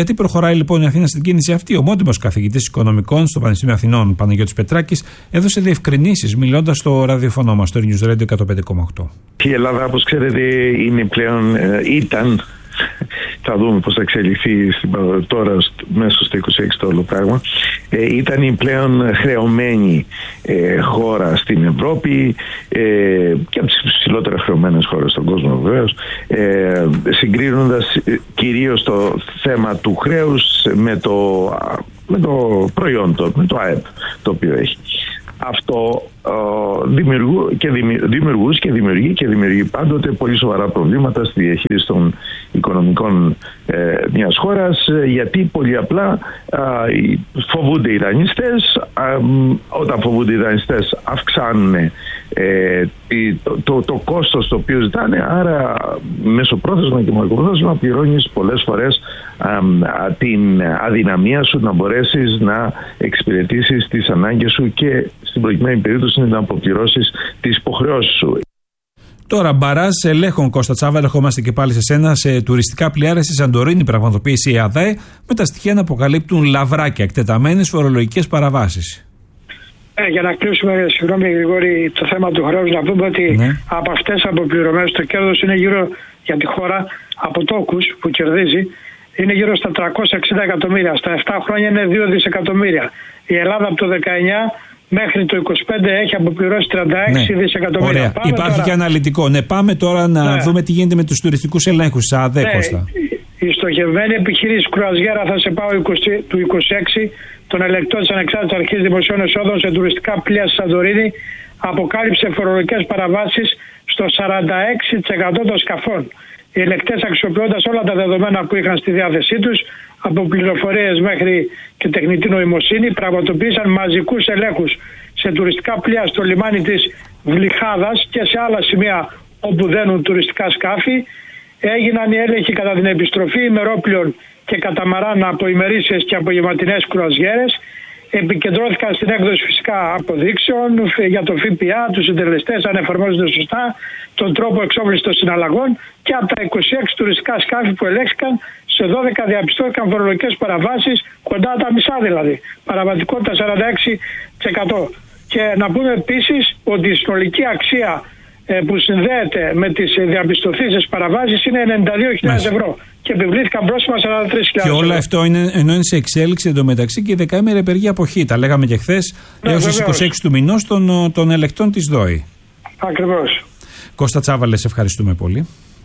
χωράει λοιπόν η Αθήνα στην κίνηση αυτή? Ο μόνιμος καθηγητής οικονομικών στο Πανεπιστήμιο Αθηνών, Παναγιώτης Πετράκης, έδωσε διευκρινήσεις μιλώντας στο ραδιοφωνό μας, στο News Radio εκατόν πέντε κόμμα οκτώ. Η Ελλάδα, όπως ξέρετε, είναι πλέον, ήταν, θα δούμε πώς θα εξελιχθεί τώρα μέσα στο είκοσι έξι το όλο πράγμα, ε, ήταν η πλέον χρεωμένη ε, χώρα στην Ευρώπη ε, και από τις ψηλότερα χρεωμένες χώρες στον κόσμο βεβαίως, ε, συγκρίνοντας κυρίως το θέμα του χρέους με το, με το προϊόν, το, με το ΑΕΠ το οποίο έχει. Αυτό ε, δημιουργού και δημιουργούς και δημιουργεί και δημιουργεί πάντοτε πολύ σοβαρά προβλήματα στη διαχείριση των οικονομικών ε, μιας χώρας, γιατί πολύ απλά ε, φοβούνται οι δανειστές. Ε, όταν φοβούνται οι δανειστές αυξάνουν ε, το, το, το κόστος το οποίο ζητάνε, άρα μεσοπρόθεσμα και μακροπρόθεσμα πληρώνεις πολλές φορές ε, την αδυναμία σου να μπορέσεις να εξυπηρετήσεις τις ανάγκες σου και στην προκειμένη περίπτωση να αποπληρώσεις τις υποχρεώσεις σου. Τώρα, μπαράζ ελέγχων, Κώστα Τσάβα, ερχόμαστε και πάλι σε σένα. Σε τουριστικά πλοιάρια στη Σαντορίνη πραγματοποίησε η ΑΔΑΕ, με τα στοιχεία να αποκαλύπτουν λαβράκια, εκτεταμένες φορολογικές παραβάσεις. Ε, για να κλείσουμε, συγγνώμη Γρηγόρη, το θέμα του χρέους, να πούμε ότι ναι. από αυτές τις αποπληρωμές το κέρδος είναι γύρω για τη χώρα από τόκους που κερδίζει. Είναι γύρω στα τριακόσια εξήντα εκατομμύρια. Στα επτά χρόνια είναι δύο δισεκατομμύρια. Η Ελλάδα από το δεκαεννιά μέχρι το είκοσι πέντε έχει αποπληρώσει τριάντα έξι ναι. δισεκατομμύρια. Ωραία. Υπάρχει τώρα και αναλυτικό. Ναι, πάμε τώρα να ναι. δούμε τι γίνεται με τους τουριστικούς ελέγχους της ΑΔΕ, ναι. Κώστα. Η στοχευμένη επιχείρηση κρουαζιέρα θα σε πάω του είκοσι έξι των ελεκτών της Ανεξάρτητης Αρχής Δημοσίων Εσόδων σε τουριστικά πλοία στη Σαντορίνη αποκάλυψε φορολογικές παραβάσεις στο σαράντα έξι τοις εκατό των σκαφών. Οι ελεκτές, αξιοποιώντας όλα τα δεδομένα που είχαν στη διάθεσή τους, από πληροφορίες μέχρι και τεχνητή νοημοσύνη, πραγματοποίησαν μαζικούς ελέγχους σε τουριστικά πλοία στο λιμάνι της Βλυχάδας και σε άλλα σημεία όπου δένουν τουριστικά σκάφη. Έγιναν οι έλεγχοι κατά την επιστροφή ημερόπλοιων και καταμαράν από ημερήσιες και απογευματινές κρουαζιέρες. Επικεντρώθηκαν στην έκδοση φυσικά αποδείξεων για το ΦΠΑ, τους συντελεστές αν εφαρμόζονται σωστά, τον τρόπο εξόφλησης των συναλλαγών, και από τα είκοσι έξι τουριστικά σκάφη που ελέγχθηκαν, σε δώδεκα διαπιστώθηκαν φορολογικές παραβάσεις, κοντά τα μισά δηλαδή, παραβατικότητα σαράντα έξι τοις εκατό. Και να πούμε επίσης ότι η συνολική αξία που συνδέεται με τις διαπιστωθήσεις παραβάσεις είναι ενενήντα δύο χιλιάδες ευρώ και επιβλήθηκαν πρόστιμα σαράντα τρεις χιλιάδες ευρώ. Και όλο αυτό είναι, ενώ είναι σε εξέλιξη εντωμεταξύ, και η δεκαήμερη απεργία αποχή. Τα λέγαμε και χθες, ναι, έως τις είκοσι έξι του μηνός των, των ελεκτών της ΔΟΗ. Ακριβώς. Κώστα Τσάβαλε, σε ευχαριστούμε πολύ.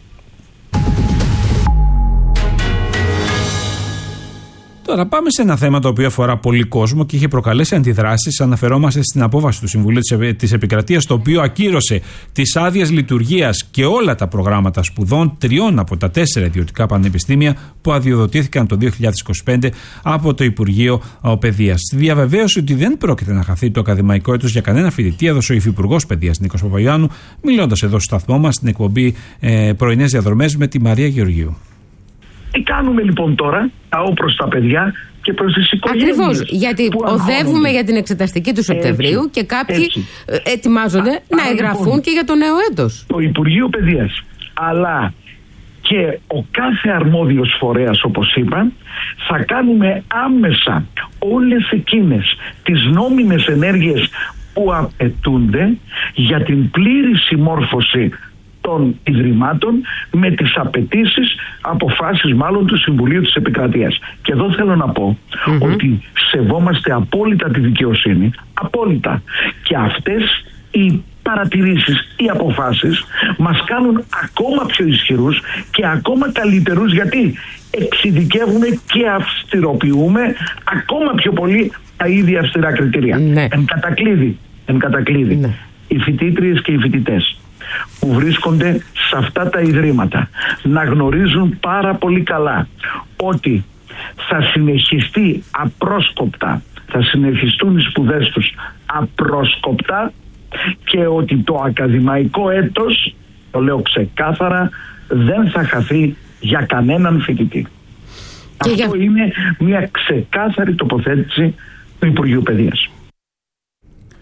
Τώρα πάμε σε ένα θέμα το οποίο αφορά πολύ κόσμο και είχε προκαλέσει αντιδράσεις. Αναφερόμαστε στην απόφαση του Συμβουλίου της Επικρατείας, το οποίο ακύρωσε τις άδειες λειτουργίας και όλα τα προγράμματα σπουδών τριών από τα τέσσερα ιδιωτικά πανεπιστήμια που αδειοδοτήθηκαν το δύο χιλιάδες είκοσι πέντε από το Υπουργείο Παιδείας. Στη διαβεβαίωση ότι δεν πρόκειται να χαθεί το ακαδημαϊκό έτος για κανένα φοιτητή, έδωσε ο Υφυπουργός Παιδείας Νίκος Παπαγιάννου, μιλώντας εδώ στο σταθμό μας στην εκπομπή ε, Πρωινές Διαδρομές με τη Μαρία Γεωργίου. Τι κάνουμε λοιπόν τώρα, ταώ προς τα παιδιά και προς τις οικογένειες. Ακριβώς, γιατί οδεύουμε για την εξεταστική του Σεπτεμβρίου έτσι, και κάποιοι έτσι. ετοιμάζονται Α, να εγγραφούν λοιπόν, και για το νέο έτος. Το Υπουργείο Παιδείας, αλλά και ο κάθε αρμόδιος φορέας, όπως είπαν, θα κάνουμε άμεσα όλες εκείνες τις νόμιμες ενέργειες που απαιτούνται για την πλήρη συμμόρφωση των Ιδρυμάτων με τις απαιτήσεις, αποφάσεις μάλλον του Συμβουλίου της Επικρατείας. Και εδώ θέλω να πω mm-hmm. ότι σεβόμαστε απόλυτα τη δικαιοσύνη, απόλυτα. Και αυτές οι παρατηρήσεις, οι αποφάσεις μας κάνουν ακόμα πιο ισχυρούς και ακόμα καλύτερους, γιατί εξειδικεύουμε και αυστηροποιούμε ακόμα πιο πολύ τα ίδια αυστηρά κριτήρια. Ναι. Εν κατακλείδη, εν κατακλείδη ναι. οι φοιτήτριες και οι φοιτητές που βρίσκονται σε αυτά τα ιδρύματα να γνωρίζουν πάρα πολύ καλά ότι θα συνεχιστεί απρόσκοπτα, θα συνεχιστούν οι σπουδές τους απρόσκοπτα και ότι το ακαδημαϊκό έτος, το λέω ξεκάθαρα, δεν θα χαθεί για κανέναν φοιτητή. Και αυτό για... είναι μια ξεκάθαρη τοποθέτηση του Υπουργείου Παιδείας.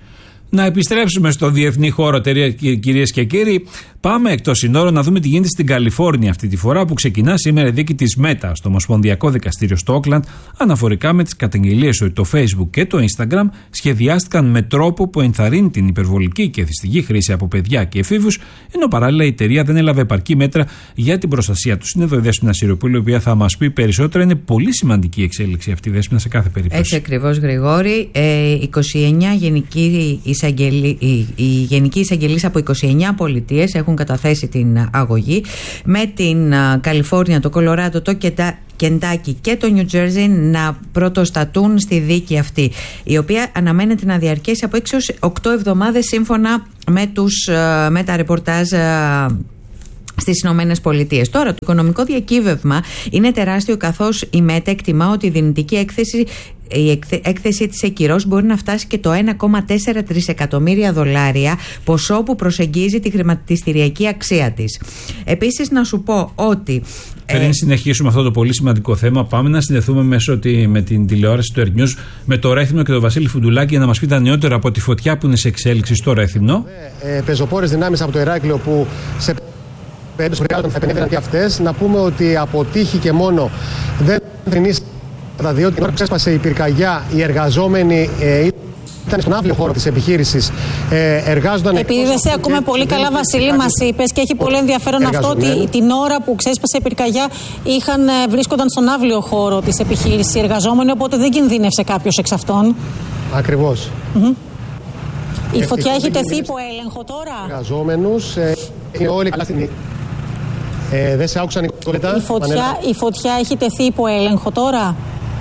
Να επιστρέψουμε στο διεθνή χώρο, κυρίες και κύριοι. Πάμε εκτός συνόρων να δούμε τι γίνεται στην Καλιφόρνια αυτή τη φορά, που ξεκινά σήμερα η δίκη της Μέτα στο Ομοσπονδιακό Δικαστήριο στο Όκλαντ, αναφορικά με τις καταγγελίες ότι το Facebook και το Instagram σχεδιάστηκαν με τρόπο που ενθαρρύνει την υπερβολική και εθιστική χρήση από παιδιά και εφήβους, ενώ παράλληλα η εταιρεία δεν έλαβε επαρκή μέτρα για την προστασία τους. Είναι εδώ η Δέσποινα Σιροπούλου, η οποία θα μας πει περισσότερα. Είναι πολύ σημαντική η εξέλιξη αυτή, Δέσποινα, σε κάθε περίπτωση. Έτσι ακριβώς, Γρηγόρη. Ε, είκοσι εννέα γενικοί εισαγγελί, οι, οι γενικοί εισαγγελείς από είκοσι εννέα πολιτείες έχουν καταθέσει την αγωγή, με την Καλιφόρνια, το Κολοράντο, το Κεντάκι και το Νιου Τζέρζι να πρωτοστατούν στη δίκη αυτή, η οποία αναμένεται να διαρκέσει από έξι έως οκτώ εβδομάδες σύμφωνα με, τους, με τα ρεπορτάζ στις Ηνωμένες Πολιτείες. Τώρα, το οικονομικό διακύβευμα είναι τεράστιο, καθώς η ΜΕΤΑ εκτιμά ότι η δυνητική έκθεση η έκθεση της εκκυρώσεως μπορεί να φτάσει και το ένα κόμμα τέσσερα τρισεκατομμύρια δολάρια, ποσό που προσεγγίζει τη χρηματιστηριακή αξία της. Επίσης, να σου πω ότι πριν ε... συνεχίσουμε αυτό το πολύ σημαντικό θέμα, πάμε να συνδεθούμε μέσω τη, με την τηλεόραση του Earth News με το Ρέθυμνο και τον Βασίλη Φουντουλάκη για να μας πει τα νεότερα από τη φωτιά που είναι σε εξέλιξη στο Ρέθυμνο. Ε, ε, πεζοπόρες δυνάμεις από το Ηράκλειο που σε περίπτωση χρειάζονταν θα επενδύουν και αυτές. Να πούμε ότι από τύχη και μόνο δεν φρενήσει, διότι την ώρα που ξέσπασε η πυρκαγιά, οι εργαζόμενοι ε, ήταν στον αύριο χώρο της επιχείρησης, ε, εργάζονταν. Επειδή δεν σε ακούμε πολύ καλά, Βασίλη, μας είπες, και έχει πολύ ενδιαφέρον αυτό, ότι την ώρα που ξέσπασε η πυρκαγιά είχαν, βρίσκονταν στον αύριο χώρο της επιχείρησης οι εργαζόμενοι, οπότε δεν κινδύνευσε κάποιος εξ αυτών. Ακριβώς. Mm-hmm. Η φωτιά έχει τεθεί υπό έλεγχο τώρα. Εργαζόμενους, ε, είναι όλοι καλά στην. Ε, δεν σε άκουσαν, Νικόλετα. Η φωτιά, η φωτιά έχει τεθεί υπό έλεγχο τώρα.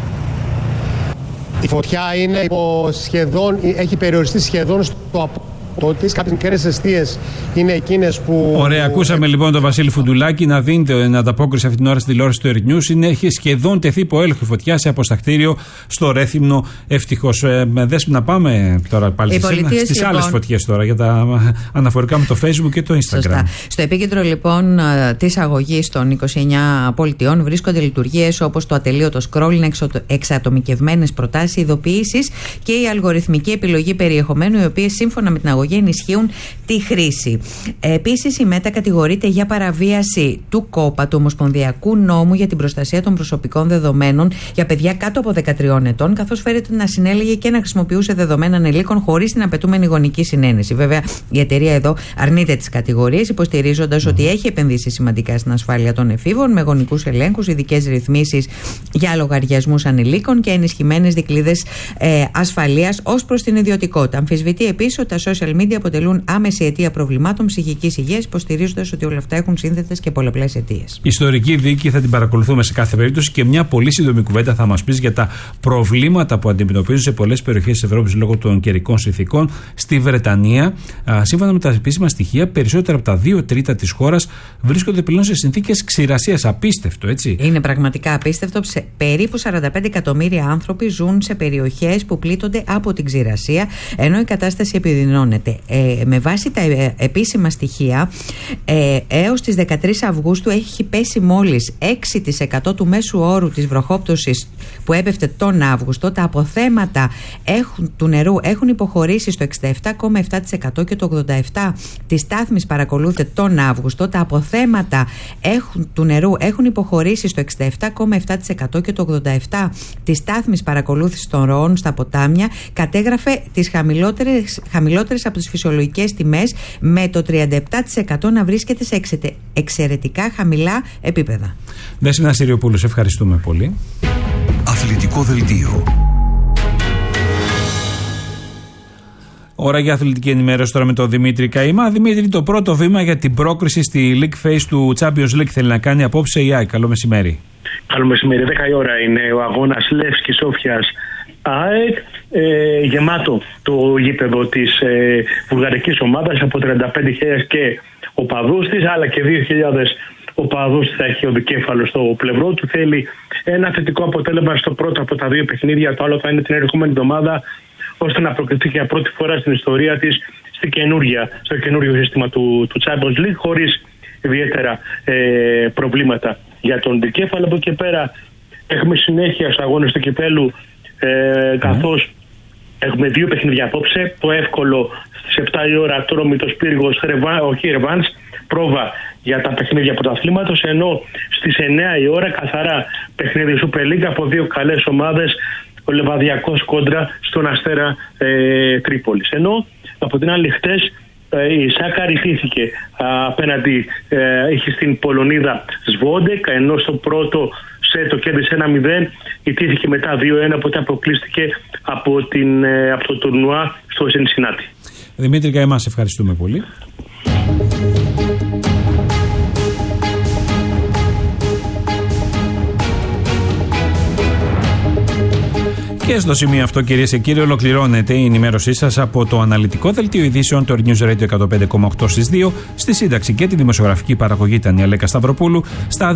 Η φωτιά είναι υπό σχεδόν, έχει περιοριστεί σχεδόν στο απότομο της. Κάποιες μικρές εστίες είναι εκείνες που. Ωραία, ακούσαμε λοιπόν τον Βασίλη Φουντουλάκη να δίνεται την ανταπόκριση αυτή την ώρα στην τηλεόραση του Earth News. Είναι, έχει σχεδόν τεθεί υπό έλεγχο η φωτιά σε αποστακτήριο στο Ρέθυμνο. Ευτυχώς. Ε, Δέσποινα, να πάμε τώρα πάλι στις λοιπόν άλλες φωτιές τώρα, για τα αναφορικά με το Facebook και το Instagram. Σωστά. Στο επίκεντρο λοιπόν της αγωγής των είκοσι εννέα πολιτιών βρίσκονται λειτουργίες όπως το ατελείωτο scrolling, εξατομικευμένες προτάσεις, ειδοποιήσεις και η αλγοριθμική επιλογή περιεχομένου, οι οποίες σύμφωνα με την αγωγή ενισχύουν τη χρήση. Επίσης, η ΜΕΤΑ κατηγορείται για παραβίαση του ΚΟΠΑ, του Ομοσπονδιακού Νόμου για την Προστασία των Προσωπικών Δεδομένων για παιδιά κάτω από δεκατρία ετών, καθώς φέρεται να συνέλεγε και να χρησιμοποιούσε δεδομένα ανηλίκων χωρίς την απαιτούμενη γονική συνένεση. Βέβαια, η εταιρεία εδώ αρνείται τις κατηγορίες, υποστηρίζοντας ότι έχει επενδύσει σημαντικά στην ασφάλεια των εφήβων, με γονικούς ελέγχους, ειδικές ρυθμίσεις για λογαριασμούς ανηλίκων και ενισχυμένες δικλείδες ε, ασφαλείας ως προς την ιδιωτικότητα. Αμφισβητεί επίσης ότι τα social media αποτελούν άμεση αιτία προβλημάτων ψυχικής υγείας, υποστηρίζοντας ότι όλα αυτά έχουν σύνθετες και πολλαπλές αιτίες. Ιστορική δίκη θα την παρακολουθούμε σε κάθε περίπτωση, και μια πολύ σύντομη κουβέντα θα μας πεις για τα προβλήματα που αντιμετωπίζουν σε πολλές περιοχές της Ευρώπης λόγω των καιρικών συνθηκών. Στη Βρετανία, α, σύμφωνα με τα επίσημα στοιχεία, περισσότερα από τα δύο τρίτα της χώρας βρίσκονται πλέον σε συνθήκες ξηρασίας. Απίστευτο, έτσι. Είναι πραγματικά απίστευτο. Σε περίπου σαράντα πέντε εκατομμύρια άνθρωποι ζουν σε περιοχές που πλήττονται από την ξηρασία, ενώ η κατάσταση επιδεινώνεται. Ε, με βάση τα ε, επίσημα στοιχεία, ε, έως τις δεκατρείς Αυγούστου έχει πέσει μόλις έξι τοις εκατό του μέσου όρου της βροχόπτωσης που έπεφτε τον Αύγουστο. Τα αποθέματα έχουν, του νερού έχουν υποχωρήσει στο εξήντα επτά κόμμα επτά τοις εκατό και το ογδόντα επτά τοις εκατό της στάθμης παρακολούθεται τον Αύγουστο. Τα αποθέματα έχουν, του νερού έχουν υποχωρήσει στο εξήντα επτά κόμμα επτά τοις εκατό και το ογδόντα επτά τοις εκατό της στάθμης παρακολούθησης των ροών στα ποτάμια. Κατέγραφε τις χαμηλότερες, χαμηλότερες από τις φυσιολογικές τιμές, με το τριάντα επτά τοις εκατό να βρίσκεται σε εξαιρετικά χαμηλά επίπεδα. Δέσποινα Σιριοπούλου, σε ευχαριστούμε πολύ. Αθλητικό δελτίο. Ώρα για αθλητική ενημέρωση τώρα με τον Δημήτρη Καημά. Δημήτρη, το πρώτο βήμα για την πρόκριση στη League Phase του Champions League θέλει να κάνει απόψε η ΑΕΚ. Καλό μεσημέρι. Καλό μεσημέρι. δέκα η ώρα είναι ο αγώνας Λεύσκη Σόφιας ΑΕΚ. Ε, γεμάτο το γήπεδο της ε, βουλγαρικής ομάδας από τριάντα πέντε χιλιάδες και οπαδούς της, αλλά και δύο χιλιάδες οπαδούς θα έχει ο δικέφαλος στο πλευρό του. Θέλει ένα θετικό αποτέλεσμα στο πρώτο από τα δύο παιχνίδια, το άλλο θα είναι την ερχόμενη εβδομάδα, ώστε να προκριθεί για πρώτη φορά στην ιστορία της στη καινούργια, στο καινούργιο σύστημα του, του Champions League, χωρίς ιδιαίτερα ε, προβλήματα για τον δικέφαλο. Από εκεί πέρα έχουμε συνέχεια στους αγώνες του κυπέλου, ε, καθώς Έχουμε δύο παιχνίδια απόψε. Το εύκολο στις επτά η ώρα Ατρόμητος Πύργος, όχι Ρεβάνς, πρόβα για τα παιχνίδια πρωταθλήματος. Ενώ στις εννιά η ώρα καθαρά παιχνίδι Super League από δύο καλές ομάδες, ο Λεβαδιακός κόντρα στον Αστέρα ε, Τρίπολης. Ενώ από την άλλη χτες ε, η Σάκαρη ιτήθηκε απέναντι ε, είχε στην Πολωνίδα Σβόντεκ, ενώ στο πρώτο σε το κέρδισε ένα μηδέν, ιτήθηκε μετά δύο ένα, οπότε αποκλείστηκε από, την, ε, από το τουρνουά στο Σενσινάτι. Δημήτρη Καημά, ευχαριστούμε πολύ. Και στο σημείο αυτό, κυρίες και κύριοι, ολοκληρώνεται η ενημέρωσή σας από το αναλυτικό δελτίο ειδήσεων του News Radio εκατόν πέντε κόμμα οκτώ στις δύο. Στη σύνταξη και τη δημοσιογραφική παραγωγή ήταν η Αλέκα Σταυροπούλου. Στα